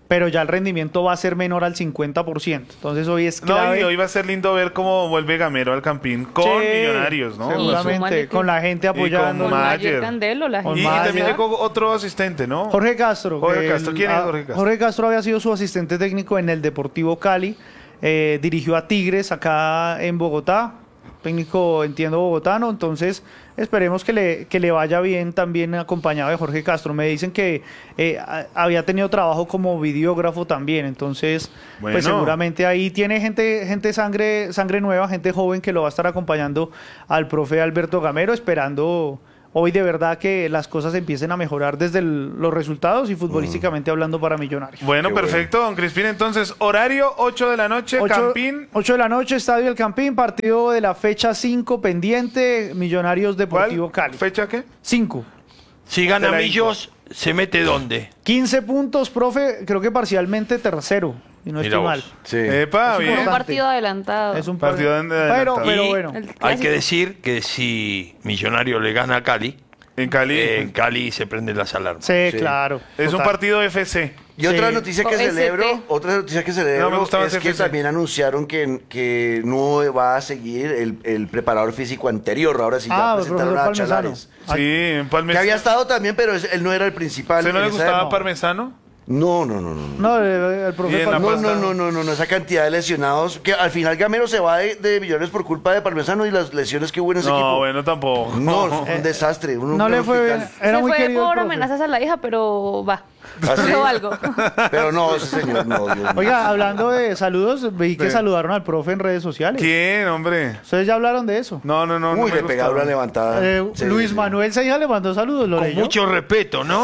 pero ya el rendimiento va a ser menor al 50%. Entonces hoy es clave. No, y hoy va a ser lindo ver cómo vuelve Gamero al Campín con Sí, Millonarios, ¿no? seguramente, con la gente apoyando. con Mayer. Candelo, la gente. Y también llegó otro asistente, ¿no? Jorge Castro. Jorge que Castro. ¿Quién es Jorge Castro? Jorge Castro había sido su asistente técnico en el Deportivo Cali. Dirigió a Tigres acá en Bogotá. Técnico, entiendo, bogotano. Entonces, esperemos que le vaya bien también acompañado de Jorge Castro. Me dicen que había tenido trabajo como videógrafo también. Entonces, Bueno. pues seguramente ahí tiene gente sangre nueva, gente joven que lo va a estar acompañando al profe Alberto Gamero, esperando hoy de verdad que las cosas empiecen a mejorar desde los resultados y futbolísticamente hablando para Millonarios. Bueno, perfecto, don Crispín. Entonces, horario 8 de la noche, Campín. 8 de la noche, Estadio El Campín, partido de la fecha 5 pendiente, Millonarios Deportivo Cali. ¿Fecha qué? 5. Si gana De la Millos, ¿se mete dónde? 15 puntos, profe, creo que parcialmente tercero, y no Mira estoy vos. mal. Sí. Epa, Es bien. Un partido adelantado. Es un Partido adelantado. pero Y bueno. El Hay clásico. que decir que si Millonario le gana a Cali, En Cali. en Cali se prenden las alarmas. Sí, claro. Es un total. partido FC. Y otra Sí. noticia que O ST. celebro, No, me gustaba es ese que FC. también anunciaron que no va a seguir el preparador físico anterior. Ahora sí ya Ah, el presentaron profesor a Palmesano. Chalares. Sí, en Que Palmesano. había estado también, pero él no era el principal. ¿Se no en le esa gustaba época. Parmesano? No. No, el profe Y en la Palmesano. No, esa cantidad de lesionados. Que al final Gamero se va de Millonarios por culpa de Parmesano y las lesiones que hubo en ese No, equipo. bueno, tampoco. No, es un desastre. No le fue bien. Era Se muy fue querido el por profe. amenazas a la hija, pero va. ¿Ah, sí? Hizo algo. Pero no, ese señor no. Dios mío. Oiga, hablando de saludos, vi que Sí. saludaron al profe en redes sociales. ¿Quién, hombre? ¿Ustedes ya hablaron de eso? No. no Uy, me le pegaron gustaba. una levantada. Sí, Luis sí. Manuel Seija le mandó saludos, ¿lo Con leyó? mucho respeto, ¿no?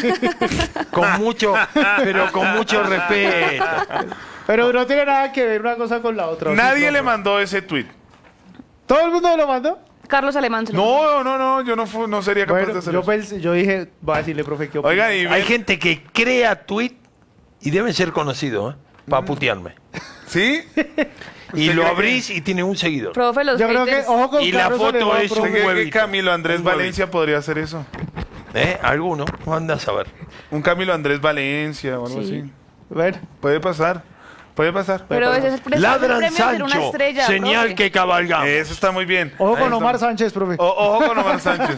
Con mucho, pero con mucho respeto. Pero no tiene nada que ver una cosa con la otra. ¿o sí, Nadie profe? le mandó ese tweet. ¿Todo el mundo lo mandó? Carlos Alemán se lo mandó. No, yo no sería capaz de Bueno, hacer yo, eso. yo dije, voy a decirle, profe, ¿qué opina? Oiga, y Hay gente que crea tweet y deben ser conocidos, para putearme. ¿Sí? Y ¿Usted lo cree abrís y tiene un seguidor. Profe, los Yo creo que, haters. ojo con Y la Carlos foto Alemán, es profe. ¿Usted cree que huevito. Camilo Andrés Un huevito. Valencia podría hacer eso? Alguno, andas a ver. Un Camilo Andrés Valencia o algo Sí. así. Bueno, Puede pasar. Pero ese es el premio Ladran de ser una Sancho, estrella. señal profe. que cabalgamos. Eso está muy bien. ojo con Eso. Omar Sánchez, profe. Ojo con Omar Sánchez.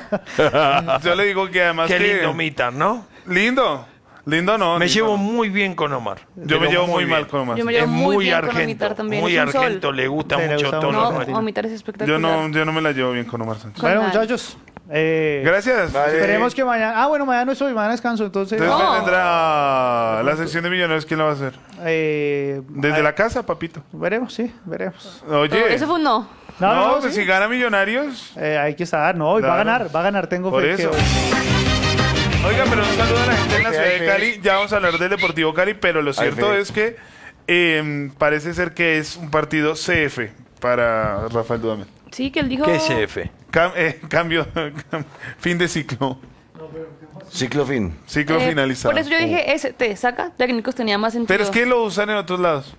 Yo le digo que además Qué que... lindo mitan, ¿no? Lindo no. Me lindo llevo no. muy bien con Omar. Yo me Pero llevo muy bien. mal con Omar. Yo me Es llevo muy muy bien con argento, Omitar también. muy es un sol. argento, le gusta Sí, le mucho gusta todo mucho. lo No, argentino. Omitar es Yo espectacular. no me la llevo bien con Omar Sánchez. Bueno, Con muchachos. Gracias. Vale. Esperemos que mañana. Ah, bueno, mañana no estoy, mañana descanso, entonces. Entonces No. vendrá la sección de Millonarios. ¿Quién la va a hacer? Desde la casa, papito. Veremos, sí, veremos. Oye. Eso fue un no. No, pues sí. si gana Millonarios. Hay que estar, no, y va a ganar, tengo Por fe eso. que- Oiga, pero un saludo a la gente en la Hay ciudad de fe. Cali. Ya vamos a hablar del Deportivo Cali, pero lo cierto fe. es que parece ser que es un partido CF para Rafael Dudamel. Sí, que él dijo. ¿Qué es F? Cambio, fin de ciclo. Ciclo fin. Ciclo finalizado. Por eso yo dije ST, saca. Técnicos tenía más sentido. Pero es que lo usan en otros lados.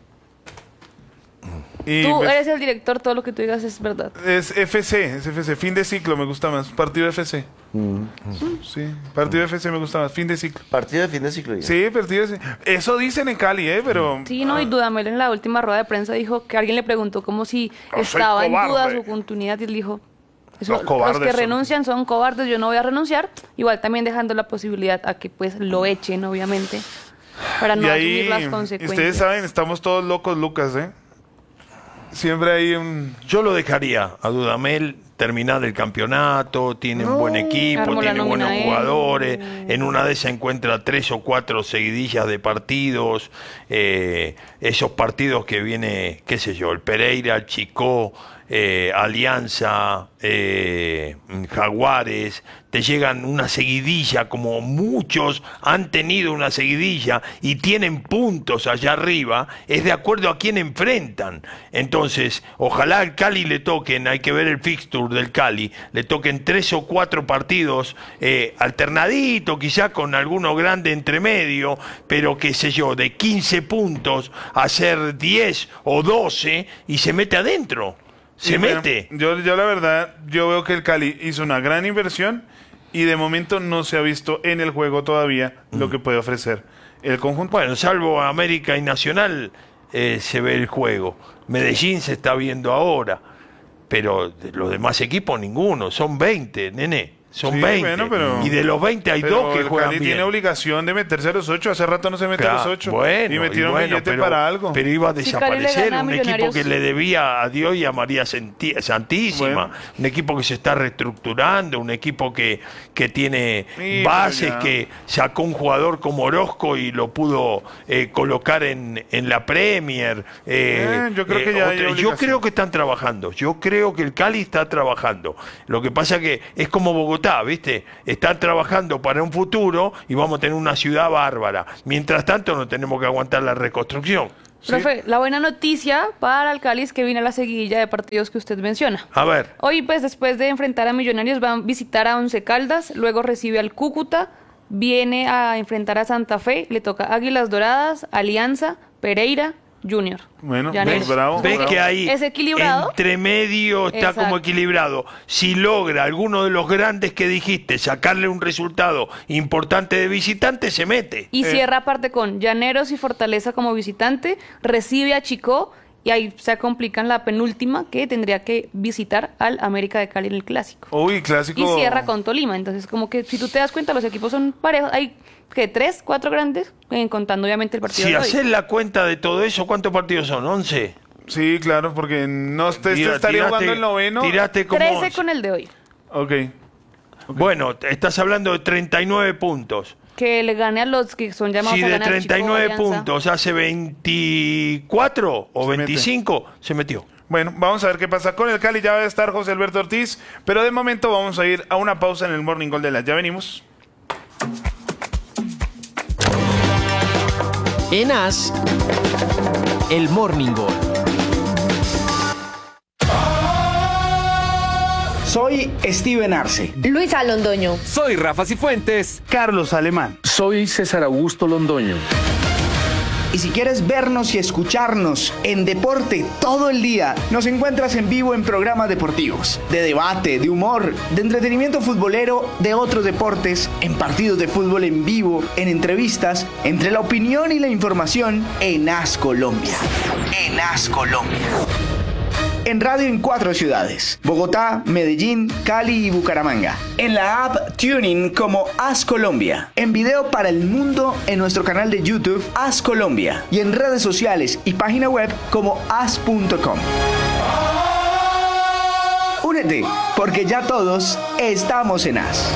Y Tú pues, eres el director, todo lo que tú digas es verdad. es FC, fin de ciclo me gusta más. Partido FC. Sí, partido FC me gusta más, fin de ciclo. Partido de fin de ciclo. Ya. Sí, partido FC. Eso dicen en Cali, pero... Sí, no, y Dudamel en la última rueda de prensa dijo que alguien le preguntó como si No, soy estaba en duda cobarde. su continuidad y él dijo, Los cobardes los que son- renuncian son cobardes, yo no voy a renunciar, igual también dejando la posibilidad a que pues lo echen, obviamente, para no y asumir las ahí, consecuencias. ustedes saben, estamos todos locos, Lucas, ¿eh? Siempre hay un... Yo lo dejaría a Dudamel terminar el campeonato, tiene un buen equipo, Armó la tiene buenos nómina él. jugadores, en una de esas encuentra 3 o 4 seguidillas de partidos, esos partidos que viene, qué sé yo, el Pereira, el Chicó, Alianza, Jaguares, te llegan una seguidilla, como muchos han tenido una seguidilla y tienen puntos allá arriba, es de acuerdo a quién enfrentan. Entonces, ojalá al Cali le toquen, hay que ver el fixture del Cali, le toquen 3 o 4 partidos alternadito, quizá con alguno grande entre medio, pero qué sé yo, de 15 puntos a hacer 10 o 12 y se mete adentro. Se Y bueno, mete. Yo la verdad, yo veo que el Cali hizo una gran inversión y de momento no se ha visto en el juego todavía lo que puede ofrecer el conjunto. Bueno, salvo América y Nacional, se ve el juego. Medellín se está viendo ahora, pero de los demás equipos ninguno. Son 20, nene. Son Sí, 20. bueno, pero- y de los 20 hay Pero dos que el juegan Cali bien. tiene obligación de meterse a los 8. Hace rato no se mete a los 8. Bueno, y metieron billete pero, para algo. pero iba a Si Cali le desaparecer. gana a Un equipo Millonarios. que le debía a Dios y a María Santísima. Bueno. Un equipo que se está reestructurando. Un equipo que tiene Sí, bases, pero ya. que sacó un jugador como Orozco y lo pudo colocar en la Premier. Yo creo que ya hay yo obligación. creo que están trabajando. Yo creo que el Cali está trabajando. Lo que pasa que es como Bogotá, ¿viste? Están trabajando para un futuro y vamos a tener una ciudad bárbara. Mientras tanto, no tenemos que aguantar la reconstrucción. Profe, la buena noticia para el Cali es que viene la seguidilla de partidos que usted menciona. A ver. Hoy, pues, después de enfrentar a Millonarios, va a visitar a Once Caldas, luego recibe al Cúcuta, viene a enfrentar a Santa Fe, le toca Águilas Doradas, Alianza, Pereira, Junior. Bueno, Llaneros. bravo. ¿Ves bravo. que ahí Es equilibrado. entre medio está Exacto. como equilibrado? Si logra alguno de los grandes que dijiste sacarle un resultado importante de visitante, se mete. Y cierra aparte con Llaneros y Fortaleza como visitante, recibe a Chicó y ahí se complican la penúltima que tendría que visitar al América de Cali en el Clásico. Uy, clásico. Y cierra con Tolima. Entonces, como que si tú te das cuenta, los equipos son parejos. Hay que 3, 4 grandes, contando obviamente el partido Si de hoy. haces la cuenta de todo eso, ¿cuántos partidos son? ¿11? Sí, claro, porque no te estaría jugando el noveno. Tiraste como 13 11. con el de hoy. Ok. Bueno, estás hablando de 39 puntos. Que le gane a los que son llamados Si a de ganar. Chico, 39 Alianza. puntos hace 24 o Se mete. 25, se metió. Bueno, vamos a ver qué pasa con el Cali. Ya va a estar José Alberto Ortiz. Pero de momento vamos a ir a una pausa en el Morning Gol de las. Ya venimos. En AS, el Morning Gol. Soy Steven Arce. Luisa Londoño. Soy Rafa Cifuentes. Carlos Alemán. Soy César Augusto Londoño. Y si quieres vernos y escucharnos en deporte todo el día, nos encuentras en vivo en programas deportivos, de debate, de humor, de entretenimiento futbolero, de otros deportes, en partidos de fútbol en vivo, en entrevistas, entre la opinión y la información en AS Colombia. En AS Colombia. En radio en 4 ciudades: Bogotá, Medellín, Cali y Bucaramanga. En la app Tuning como AS Colombia. En video para el mundo en nuestro canal de YouTube AS Colombia. Y en redes sociales y página web como as.com. Únete, porque ya todos estamos en AS.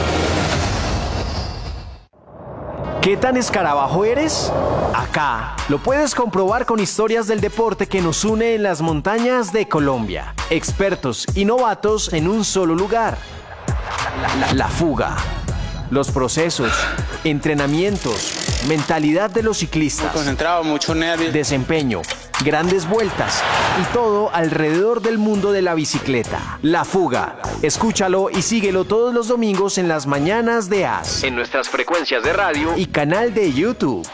¿Qué tan escarabajo eres? Acá lo puedes comprobar con historias del deporte que nos une en las montañas de Colombia. Expertos y novatos en un solo lugar. La fuga. Los procesos, entrenamientos, mentalidad de los ciclistas. Muy concentrado, mucho nervio. Desempeño, grandes vueltas y todo alrededor del mundo de la bicicleta. La Fuga. Escúchalo y síguelo todos los domingos en las mañanas de AS. En nuestras frecuencias de radio y canal de YouTube.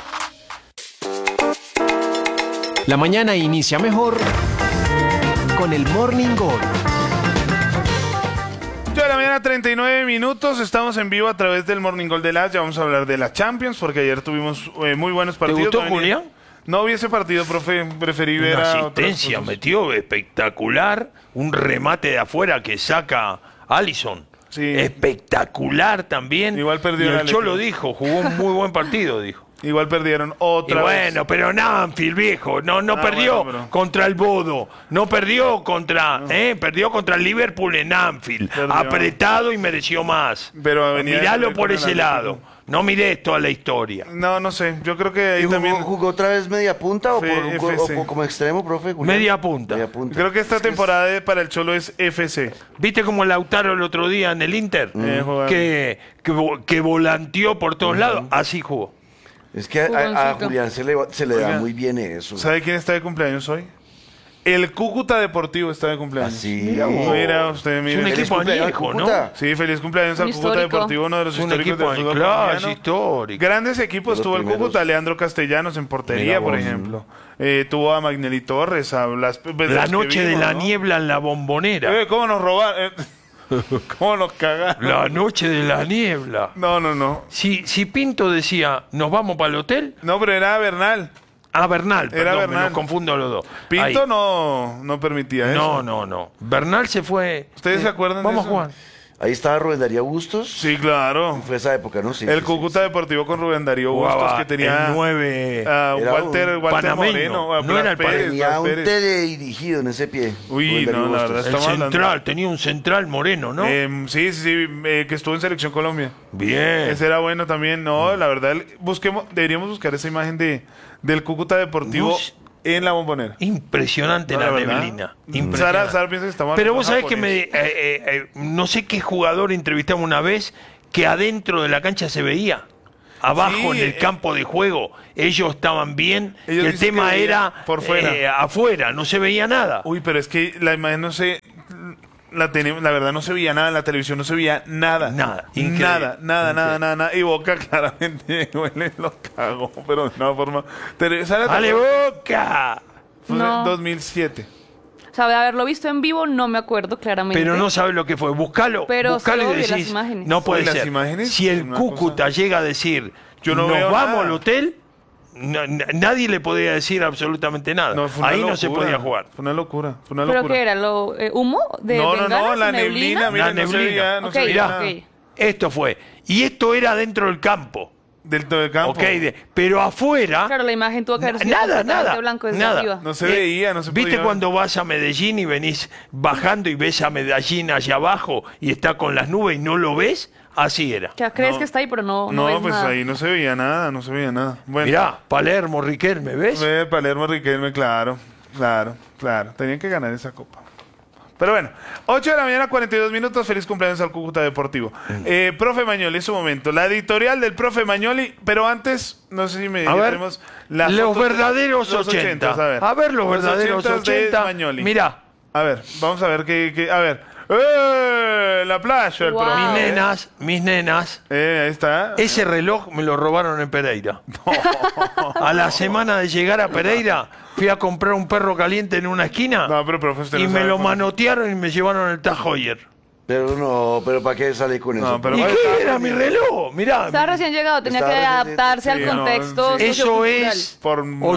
La mañana inicia mejor con el Morning Gol. 8 de la mañana, 39 minutos. Estamos en vivo a través del Morning Gol de las. Ya vamos a hablar de la Champions, porque ayer tuvimos muy buenos partidos. gustó, No venía- Julián? No vi ese partido, profe. Preferí ver Una a otras asistencia, cosas. metió espectacular. Un remate de afuera que saca Allison. Espectacular también. Igual perdió y el el Cholo Atlético. dijo, jugó un muy buen partido, dijo. Igual perdieron Y otra vez. bueno, pero Nanfield, viejo, no Ah, perdió bueno, pero- contra el Bodo, no perdió contra, perdió contra el Liverpool en Anfield, Perdió. apretado y mereció más. Pero venía Miralo de- por con el ese Atlético. lado, no mires toda la historia. No sé. Yo creo que ahí ¿Y también. jugó otra vez media punta o, FC. o como extremo, profe? Julián? Media punta. Media punta. Creo que esta temporada para el Cholo es FC. ¿Viste como Lautaro el otro día en el Inter? Jugando. Que volanteó por todos lados, así jugó. Es que a Julián se le da Oiga, muy bien eso. ¿Sabe quién está de cumpleaños hoy? El Cúcuta Deportivo está de cumpleaños. Así. Mira usted, mira. Es un equipo cumpleaños, añejo, ¿no? Cúcuta. Sí, feliz cumpleaños al Un Cúcuta histórico. Deportivo, uno de los Es un históricos equipo del fútbol claro, colombiano. histórico. Grandes equipos De los tuvo el primeros. Cúcuta, Leandro Castellanos en portería, Mira por vos. ejemplo. Tuvo a Magnelli Torres, a las... La noche de la niebla en la Bombonera. ¿Cómo nos robaron? ¿Cómo nos cagaron? La noche de la niebla. No. Si Pinto decía, ¿nos vamos para el hotel? No, pero era Bernal. Ah, Bernal, Era perdón, Bernal. me los confundo los dos. Pinto Ahí. no permitía eso. No. Bernal se fue. ¿Ustedes se acuerdan Vamos de a eso? jugar. Ahí estaba Rubén Darío Bustos. Sí, claro. Fue esa época, ¿no? Sí, El sí, Cúcuta Deportivo con Rubén Darío Jugaba Bustos, que tenía el 9. a Era Walter un panameño, Moreno. a no era el Blas Pérez, Tenía Blas un Pérez. teledirigido en ese pie. Uy, Rubén Darío no, la Bustos. verdad, El estamos central, hablando. tenía un central moreno, ¿no? Sí, que estuvo en Selección Colombia. Bien. Ese era bueno también. No, la verdad, deberíamos buscar esa imagen del Cúcuta Deportivo Bus- en la Bombonera. Impresionante No, la verdad. neblina. Impresionante. Sara piensa que estamos Pero hablando vos sabés que japonés. no sé qué jugador entrevistamos una vez que adentro de la cancha se veía. Abajo Sí, en el campo de juego ellos estaban bien. Ellos El dicen tema que veían era por fuera. afuera, no se veía nada. Uy, pero es que la imagen no sé. La verdad no se veía nada en la televisión, no se veía nada. Nada, increíble. Nada. Y Boca claramente huele, lo cagó, pero de una forma. ¡Ale Boca! Fue No. en 2007. O sea, de haberlo visto en vivo no me acuerdo claramente. Pero no sabes lo que fue. Buscalo Pero buscalo solo y vi las decís. imágenes. No puede Uy, las ser. imágenes, Si el una Cúcuta llega a decir, Yo no nos veo vamos nada. al hotel, nadie le podía decir absolutamente nada. Fue una Ahí no locura. se podía jugar. Fue una locura. ¿Pero qué era? ¿Humo? ¿De No, bengalas? la ¿Neblina? neblina, mira, La no se neblina. veía, no Ok, se veía Mirá, nada. ok. esto fue. Y esto era dentro del campo. Del todo el campo. Ok, pero afuera. Claro, la imagen tuvo que haber sido Nada, completamente nada. blanco desde nada. arriba. No se veía, no se ¿Viste podía cuando vas a Medellín y venís bajando y ves a Medellín allá abajo y está con las nubes y no lo ves? Así era. O sea, crees que está ahí, pero no No, ves pues nada. ahí no se veía nada, Bueno, Mirá, Palermo, Riquelme, ¿ves? Palermo, Riquelme, claro. Tenían que ganar esa copa. Pero bueno, 8 de la mañana, 42 minutos. Feliz cumpleaños al Cúcuta Deportivo. Profe Magnoli, es su momento. La editorial del profe Magnoli, pero antes, no sé si me A ver, tenemos la los foto de verdaderos los 80. A ver, los verdaderos 80 de 80. Magnoli. Mirá, A ver, vamos a ver qué a ver. La playa, el Wow. profe. mis nenas, Ahí está. ese reloj me lo robaron en Pereira. A la semana de llegar a Pereira, fui a comprar un perro caliente en una esquina No, pero profe, usted y no me sabe lo cómo- manotearon y me llevaron el Tag Heuer. Pero ¿para qué sale con eso? No, pero ¿Y vale, qué era mi reloj? Mirá, Estaba recién llegado, tenía Estaba que recién- adaptarse sí, al no, contexto sí. eso sociocultural. es por nuevo.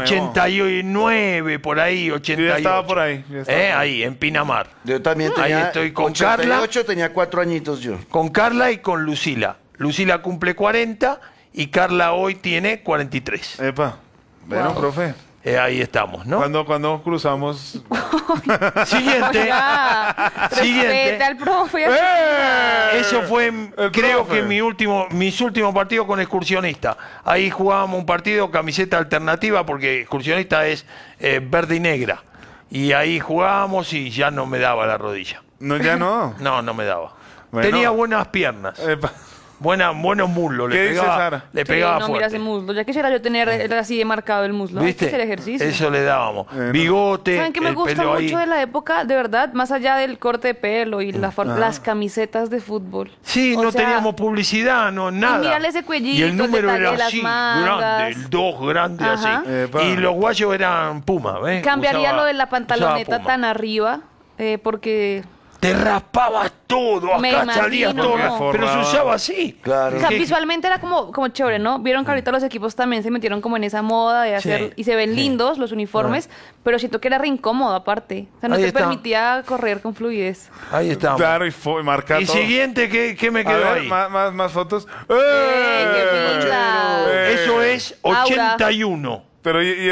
89, por ahí, 88. Yo ya estaba por ahí, ya estaba por ahí. Ahí, en Pinamar. Yo también Ahí tenía estoy con 88, tenía 4 añitos yo. Con Carla y con Lucila. Lucila cumple 40 y Carla hoy tiene 43. Epa. Bueno, profe. Ahí estamos, ¿no? Cuando cruzamos. Siguiente. Oiga, Siguiente. respete al profe. Eso fue, creo profe. que mis últimos partidos con Excursionista. Ahí jugábamos un partido, camiseta alternativa, porque Excursionista es verde y negra. Y ahí jugábamos y ya no me daba la rodilla. No, ya no. No me daba. Bueno. Tenía buenas piernas. Epa. Buenos muslos. ¿Qué Le dice pegaba, Sara? le Sí, pegaba no, mira fuerte. ese muslo. Ya quisiera yo tener así de marcado el muslo. Hay que ¿Viste? hacer ejercicio. Eso le dábamos. Bigote, ¿Saben qué me el gusta pelo mucho ahí. de la época? De verdad, más allá del corte de pelo y las camisetas de fútbol. Sí, O no sea, teníamos publicidad, no nada. mírale ese cuellito, y el número detalle era de las así, mangas. grande, el 2 grande Ajá. así. Epa. Y los guayos eran Puma, ¿ves? Cambiaría Usaba- lo de la usaba pantaloneta Puma. tan arriba, porque Te raspabas todo, Me acá imagino. salías todo. Me Pero se forraba. usaba así. Claro. o sea, ¿Qué? visualmente era como chévere, ¿no? Vieron que ahorita los equipos también se metieron como en esa moda de hacer, Sí, y se ven sí. lindos los uniformes, pero siento que era re incómodo aparte. O sea, no Ahí te está. permitía correr con fluidez. Ahí estamos. Claro, y marca Y todo. siguiente, ¿qué me A quedó ver, ahí? más fotos. ¡Qué linda! Eso es Aura. 81. Pero y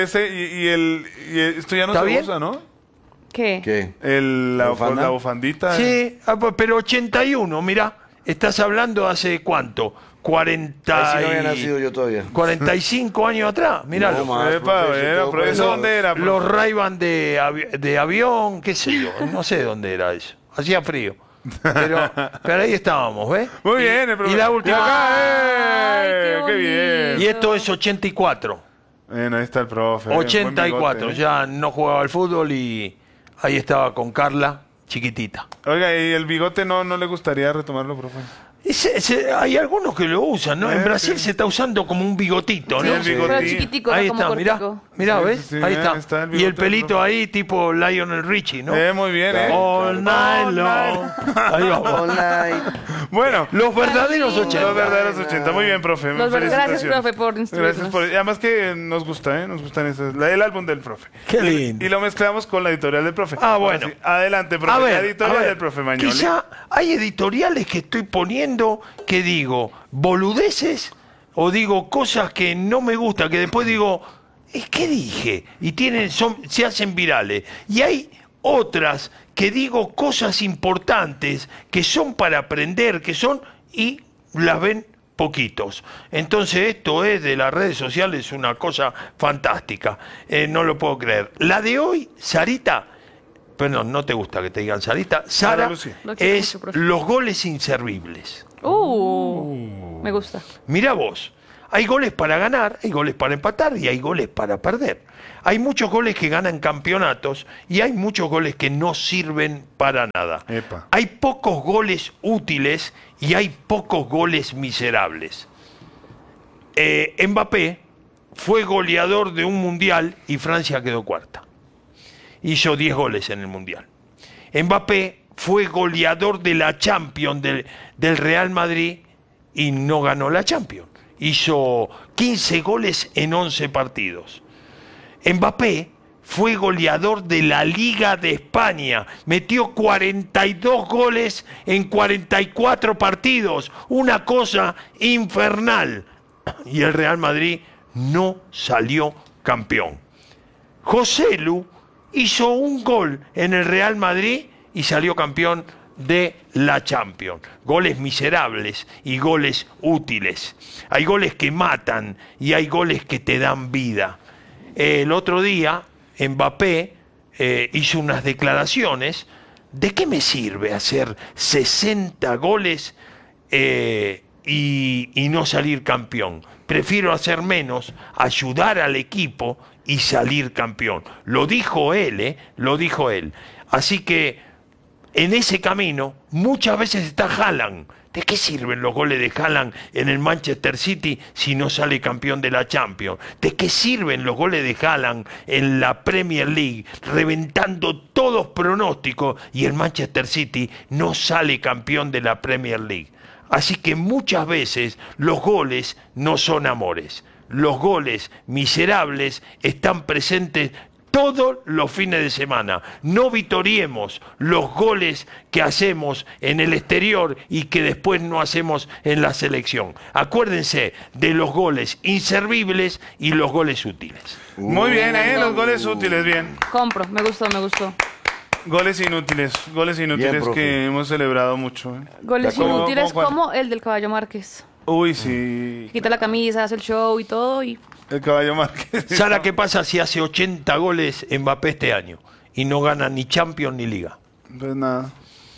esto ya no ¿Está se bien? usa, ¿no? ¿Qué? ¿Qué? La ¿Bufanda? bufandita. Sí, pero 81, mira, estás hablando hace cuánto, 40 Ahí sí no y- había nacido yo todavía. 45 años atrás, mirá. No más, Epa, profe, bueno, todo pero por ¿eso eso. dónde era? Los Ray-Ban de avión, qué sé yo, no sé dónde era eso, hacía frío. Pero ahí estábamos, ¿ves? Muy bien, el profe. Y la última. Y acá, Ay, qué qué bien. bonito. Y esto es 84. Bueno, ahí está el profe. buen 84, bigote, ya no jugaba al fútbol y ahí estaba con Carla, chiquitita. Oiga, ¿y el bigote no le gustaría retomarlo, profe? Hay algunos que lo usan, ¿no? En Brasil se está usando como un bigotito, ¿no? Sí, pero chiquitico, ahí como está, mirá, cortico. ¿ves? Sí, ahí está. está el Y el bigote, pelito ahí tipo Lionel Richie, ¿no? Muy bien, All night long. Ahí vamos. All night. Bueno, Los verdaderos 80. los verdaderos 80. Muy bien, profe. Gracias, Felicitaciones. profe, por instruirnos. Gracias por... Además que nos gusta, nos gustan el álbum del profe. Qué lindo. Y lo mezclamos con la editorial del profe. Ah, bueno. Ahora sí, adelante, profe. La editorial del profe Mañoli. Quizá hay editoriales que estoy poniendo que digo boludeces o digo cosas que no me gustan, que después digo, ¿qué dije? Y se hacen virales. Y hay otras que digo cosas importantes que son para aprender, y las ven poquitos. Entonces esto es de las redes sociales una cosa fantástica. No lo puedo creer. La de hoy, Sarita, perdón, no te gusta que te digan Sarita, Sara, es los goles inservibles. Me gusta. Mira vos, hay goles para ganar, hay goles para empatar y hay goles para perder. Hay muchos goles que ganan campeonatos y hay muchos goles que no sirven para nada. Epa. Hay pocos goles útiles y hay pocos goles miserables. Mbappé fue goleador de un mundial y Francia quedó cuarta. Hizo 10 goles en el mundial. Mbappé fue goleador de la Champions del Real Madrid y no ganó la Champions. Hizo 15 goles en 11 partidos. Mbappé fue goleador de la Liga de España. Metió 42 goles en 44 partidos. Una cosa infernal. Y el Real Madrid no salió campeón. Joselu hizo un gol en el Real Madrid y salió campeón de la Champions. Goles miserables y goles útiles. Hay goles que matan y hay goles que te dan vida. El otro día Mbappé hizo unas declaraciones. ¿De qué me sirve hacer 60 goles y no salir campeón? Prefiero hacer menos, ayudar al equipo y salir campeón. Lo dijo él, lo dijo él. Así que en ese camino muchas veces está Haaland. ¿De qué sirven los goles de Haaland en el Manchester City si no sale campeón de la Champions? ¿De qué sirven los goles de Haaland en la Premier League reventando todos pronósticos y el Manchester City no sale campeón de la Premier League? Así que muchas veces los goles no son amores. Los goles miserables están presentes todos los fines de semana. No vitoriemos los goles que hacemos en el exterior y que después no hacemos en la selección. Acuérdense de los goles inservibles y los goles útiles. Muy bien, los goles útiles, bien. Compro, me gustó. Goles inútiles bien, que hemos celebrado mucho. Goles inútiles como el del Caballo Márquez. Uy, sí. Quita la camisa, hace el show y todo y... El Caballo Márquez. Sara, ¿qué pasa si hace 80 goles Mbappé este año y no gana ni Champions ni Liga? Pues nada.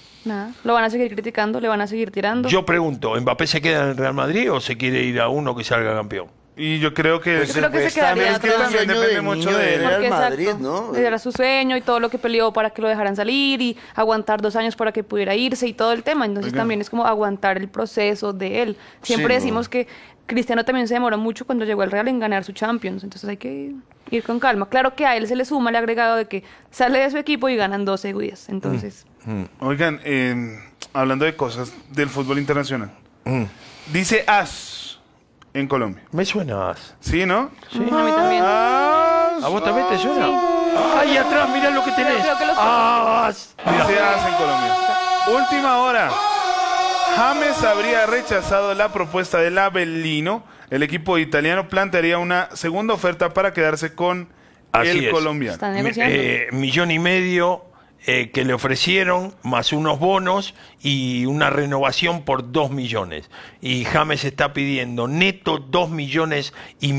Lo van a seguir criticando, le van a seguir tirando. Yo pregunto, ¿Mbappé se queda en el Real Madrid o se quiere ir a uno que salga campeón? Y yo creo que... Yo creo que se quedaría que también depende mucho de él. Real Madrid, ¿no? Era su sueño y todo lo que peleó para que lo dejaran salir y aguantar 2 años para que pudiera irse y todo el tema. Entonces también es como aguantar el proceso de él. Siempre decimos que Cristiano también se demoró mucho cuando llegó al Real en ganar su Champions. Entonces hay que ir con calma. Claro que a él se le suma el agregado de que sale de su equipo y ganan 2 seguidas. Entonces... Oigan, hablando de cosas del fútbol internacional. Dice AS en Colombia. Me suena AS. ¿Sí, no? Sí. A mí también. ¿A vos también te suena? Sí. Ahí atrás, mirá lo que tenés. Creo que los AS. Dice AS en Colombia. Última hora. James habría rechazado la propuesta del Avellino. El equipo italiano plantearía una segunda oferta para quedarse con el colombiano. Están negociando. 1,5 millones que le ofrecieron, más unos bonos y una renovación por 2 millones. Y James está pidiendo neto 2,5 millones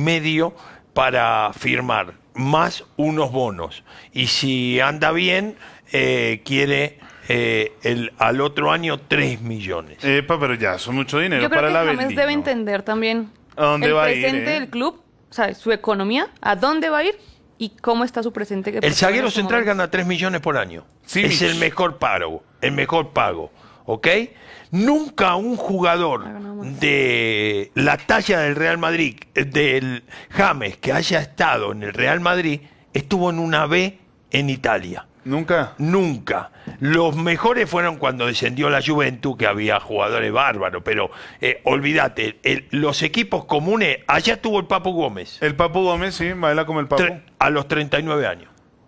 para firmar, más unos bonos. Y si anda bien, quiere al otro año 3 millones. Pero ya, son mucho dinero Yo creo para que la James Avellino. debe entender también ¿A dónde el va a ir, presente del club, ¿sabes? Su economía, a dónde va a ir y cómo está su presente. El zaguero central gana 3 millones por año. Sí, es el mejor pago. ¿ok? Nunca un jugador de la talla del Real Madrid, del James, que haya estado en el Real Madrid, estuvo en una B en Italia. ¿Nunca? Nunca. Los mejores fueron cuando descendió la Juventus, que había jugadores bárbaros, pero olvídate, los equipos comunes, allá estuvo el Papu Gómez. El Papu Gómez, sí, baila como el Papu. A los 39 años.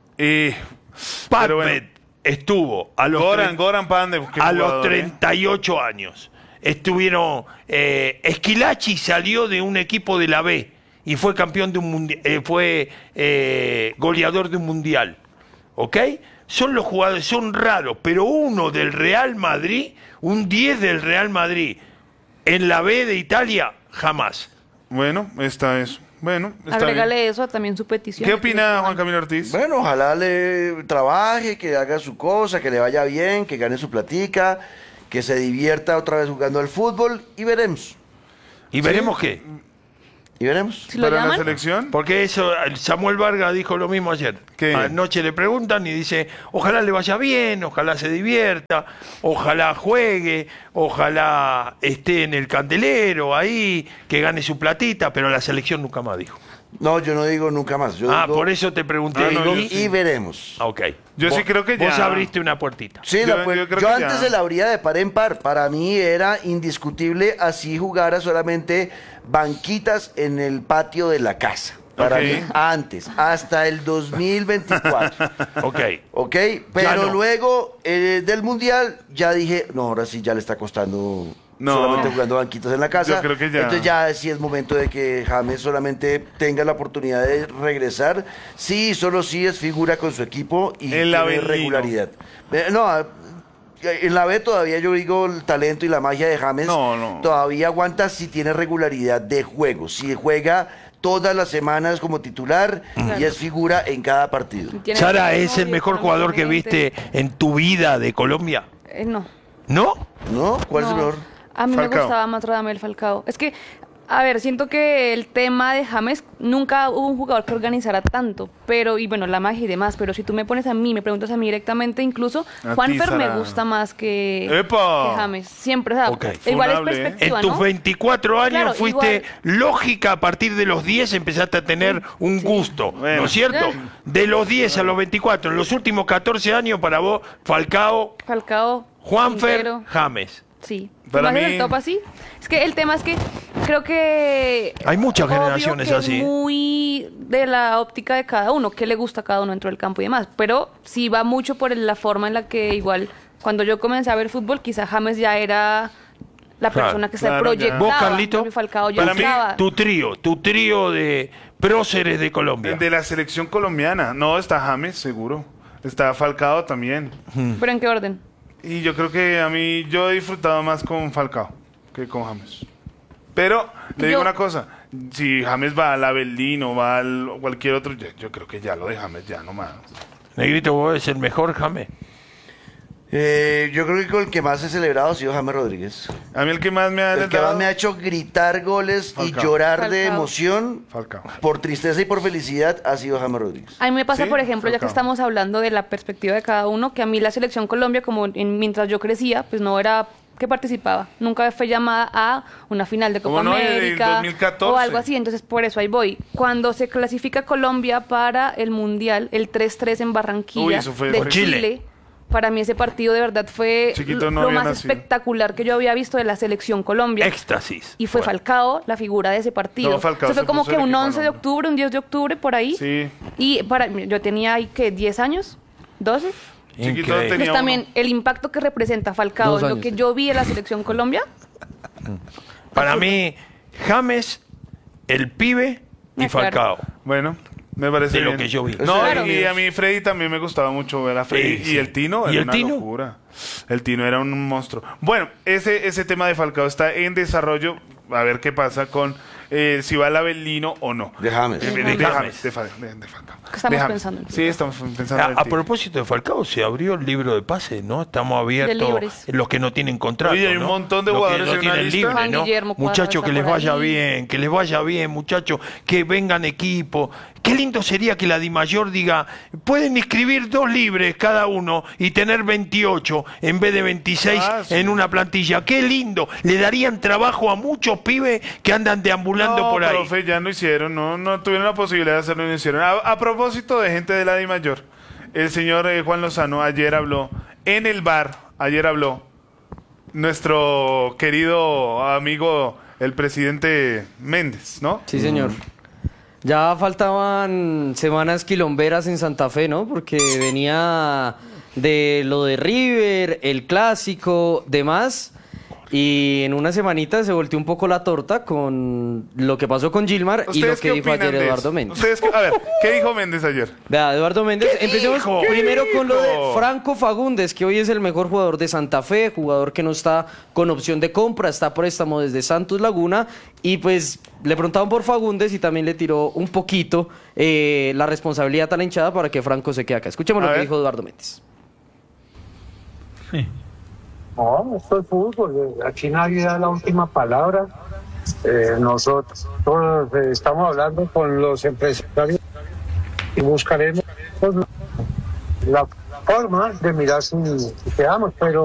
Pero bueno, estuvo a los Goran Pandev, a los 38 años. Estuvieron Esquilachi salió de un equipo de la B y fue campeón de un mundial, fue goleador de un mundial. ¿Ok? Son los jugadores, son raros, pero uno del Real Madrid, un 10 del Real Madrid en la B de Italia, jamás. Bueno, está eso. Bueno, está Agrégale bien. eso a también su petición. ¿Qué opina Juan Camilo Ortiz? Bueno, ojalá le trabaje, que haga su cosa, que le vaya bien, que gane su platica, que se divierta otra vez jugando al fútbol y veremos. ¿Y veremos qué? ¿Y veremos? ¿Si lo ¿Para la llaman? selección? Porque eso, Samuel Vargas dijo lo mismo ayer. ¿Qué? Anoche le preguntan y dice, ojalá le vaya bien, ojalá se divierta, ojalá juegue, ojalá esté en el candelero ahí, que gane su platita, pero la selección nunca más dijo. No, yo no digo nunca más. Yo digo, por eso te pregunté. y veremos. Ok. Yo sí creo que ya. Vos abriste una puertita. Sí, Yo creo yo que antes ya. se la abría de par en par. Para mí era indiscutible así jugara solamente banquitas en el patio de la casa. Para Ok. mí, antes, hasta el 2024. Ok. ¿Ok? Ya Pero no. luego del Mundial ya dije, no, ahora sí ya le está costando No. solamente jugando banquitas en la casa. Yo creo que ya. Entonces ya sí es momento de que James solamente tenga la oportunidad de regresar. Sí, solo sí es figura con su equipo y En la tiene B, regularidad. No, en la B todavía yo digo el talento y la magia de James No. todavía aguanta si tiene regularidad de juego. Si juega todas las semanas como titular y es figura en cada partido. Tiene Sara, ritmo ¿es el y mejor jugador que viste económicamente. en tu vida de Colombia? No. ¿No? ¿No? ¿Cuál es el No. mejor? A mí me Falcao. gustaba más Radamel Falcao. Es que, a ver, siento que el tema de James, nunca hubo un jugador que organizara tanto, pero, y bueno, la magia y demás, pero si tú me pones a mí, me preguntas a mí directamente, incluso A ti, Juanfer me Sara. gusta más que ¡Epa! James. Siempre, o sea, Ok. igual es Funable, ¿eh? perspectiva, En tus ¿no? 24 años Claro, fuiste igual. lógica, a partir de los 10 empezaste a tener un gusto, Bueno. ¿no es cierto? De los 10 a los 24, en los últimos 14 años para vos, Falcao, Falcao, Juanfer, Quintero. James. Sí. Para ¿Más mí- el top así? Es que el tema es que creo que... Hay muchas obvio generaciones que así. Es muy de la óptica de cada uno, qué le gusta a cada uno dentro del campo y demás. Pero sí va mucho por la forma en la que igual, cuando yo comencé a ver fútbol, quizá James ya era la Claro, persona que se claro, ya. proyectaba. ¿Vos, Carlito? En cambio, Falcao ya Para mí, estaba. Tu trío de próceres de Colombia. De la selección colombiana. No, está James, seguro. Está Falcao también. ¿Pero en qué orden? Y yo creo que a mí, yo he disfrutado más con Falcao que con James. Pero, le digo Yo- una cosa. Si James va al Aberdeen o va al cualquier otro, yo creo que ya lo de James ya no más. Negrito, vos es el mejor, James. Yo creo que con el que más he celebrado ha sido James Rodríguez. A mí el que más me ha El que alentado- más me ha hecho gritar goles Falcao. y llorar de Falcao. emoción Falcao. por tristeza y por felicidad ha sido James Rodríguez. A mí me pasa, Sí, por ejemplo, ya que Falcao. estamos hablando de la perspectiva de cada uno, que a mí la selección Colombia, como mientras yo crecía, pues no era que participaba. Nunca fue llamada a una final de Copa ¿Cómo no? En el América 2014. o algo así. Entonces, por eso ahí voy. Cuando se clasifica Colombia para el Mundial, el 3-3 en Barranquilla Uy, eso fue de con Chile. Chile, para mí ese partido de verdad fue Chiquito no lo había más nacido. espectacular que yo había visto de la selección Colombia. Éxtasis. Y fue Falcao la figura de ese partido. No, Falcao Eso fue se como puso que el un equipo 11 de al hombro. octubre, un 10 de octubre, por ahí. Sí. Y yo tenía ahí, ¿qué? ¿10 años? ¿12? Chiquito Increíble. tenía Pues también uno. el impacto que representa Falcao 2 en lo años, que sí. yo vi de la selección Colombia. Para mí, James, el pibe y Ah, claro. Falcao. Bueno, me parece De lo bien. que yo vi. No, Claro. y a mí Freddy también me gustaba mucho ver a Freddy. Sí, sí. Y el Tino ¿Y era el una Tino? locura. El Tino era un monstruo. Bueno, ese tema de Falcao está en desarrollo. A ver qué pasa con si va al Avelino o no. De James. De James. James, de Falcao. ¿Qué estamos De James. pensando en Sí, estamos pensando en el A Tino. propósito de Falcao, se abrió el libro de pases, ¿no? Estamos abiertos libres. los que no tienen contrato. Oye, hay un ¿no? montón de Los que jugadores no en una tienen lista. libre, Juan ¿no? Guillermo Cuadrado Muchachos, está que les por vaya ahí. bien, que les vaya bien, muchachos, que vengan equipos, qué lindo sería que la DIMAYOR diga, pueden inscribir 2 libres cada uno y tener 28 en vez de 26 en una plantilla. Qué lindo, le darían trabajo a muchos pibes que andan deambulando por ahí. Profe, ya no hicieron, no tuvieron la posibilidad de hacerlo y no hicieron. A propósito de gente de la DIMAYOR, el señor Juan Lozano ayer habló en el bar, nuestro querido amigo, el presidente Méndez, ¿no? Sí, señor. Ya faltaban semanas quilomberas en Santa Fe, ¿no? Porque venía de lo de River, el clásico, demás. Y en una semanita se volteó un poco la torta con lo que pasó con Gilmar y lo que dijo ayer Eduardo Méndez. A ver, ¿qué dijo Méndez ayer? Vea, Eduardo Méndez, empecemos primero con lo de Franco Fagundes, que hoy es el mejor jugador de Santa Fe, jugador que no está con opción de compra, está a préstamo desde Santos Laguna, y pues le preguntaban por Fagundes y también le tiró un poquito la responsabilidad a la hinchada para que Franco se quede acá. Escuchemos lo que dijo Eduardo Méndez. Sí. No, esto es fútbol, aquí nadie da la última palabra. Nosotros estamos hablando con los empresarios y buscaremos la forma de mirar si quedamos, pero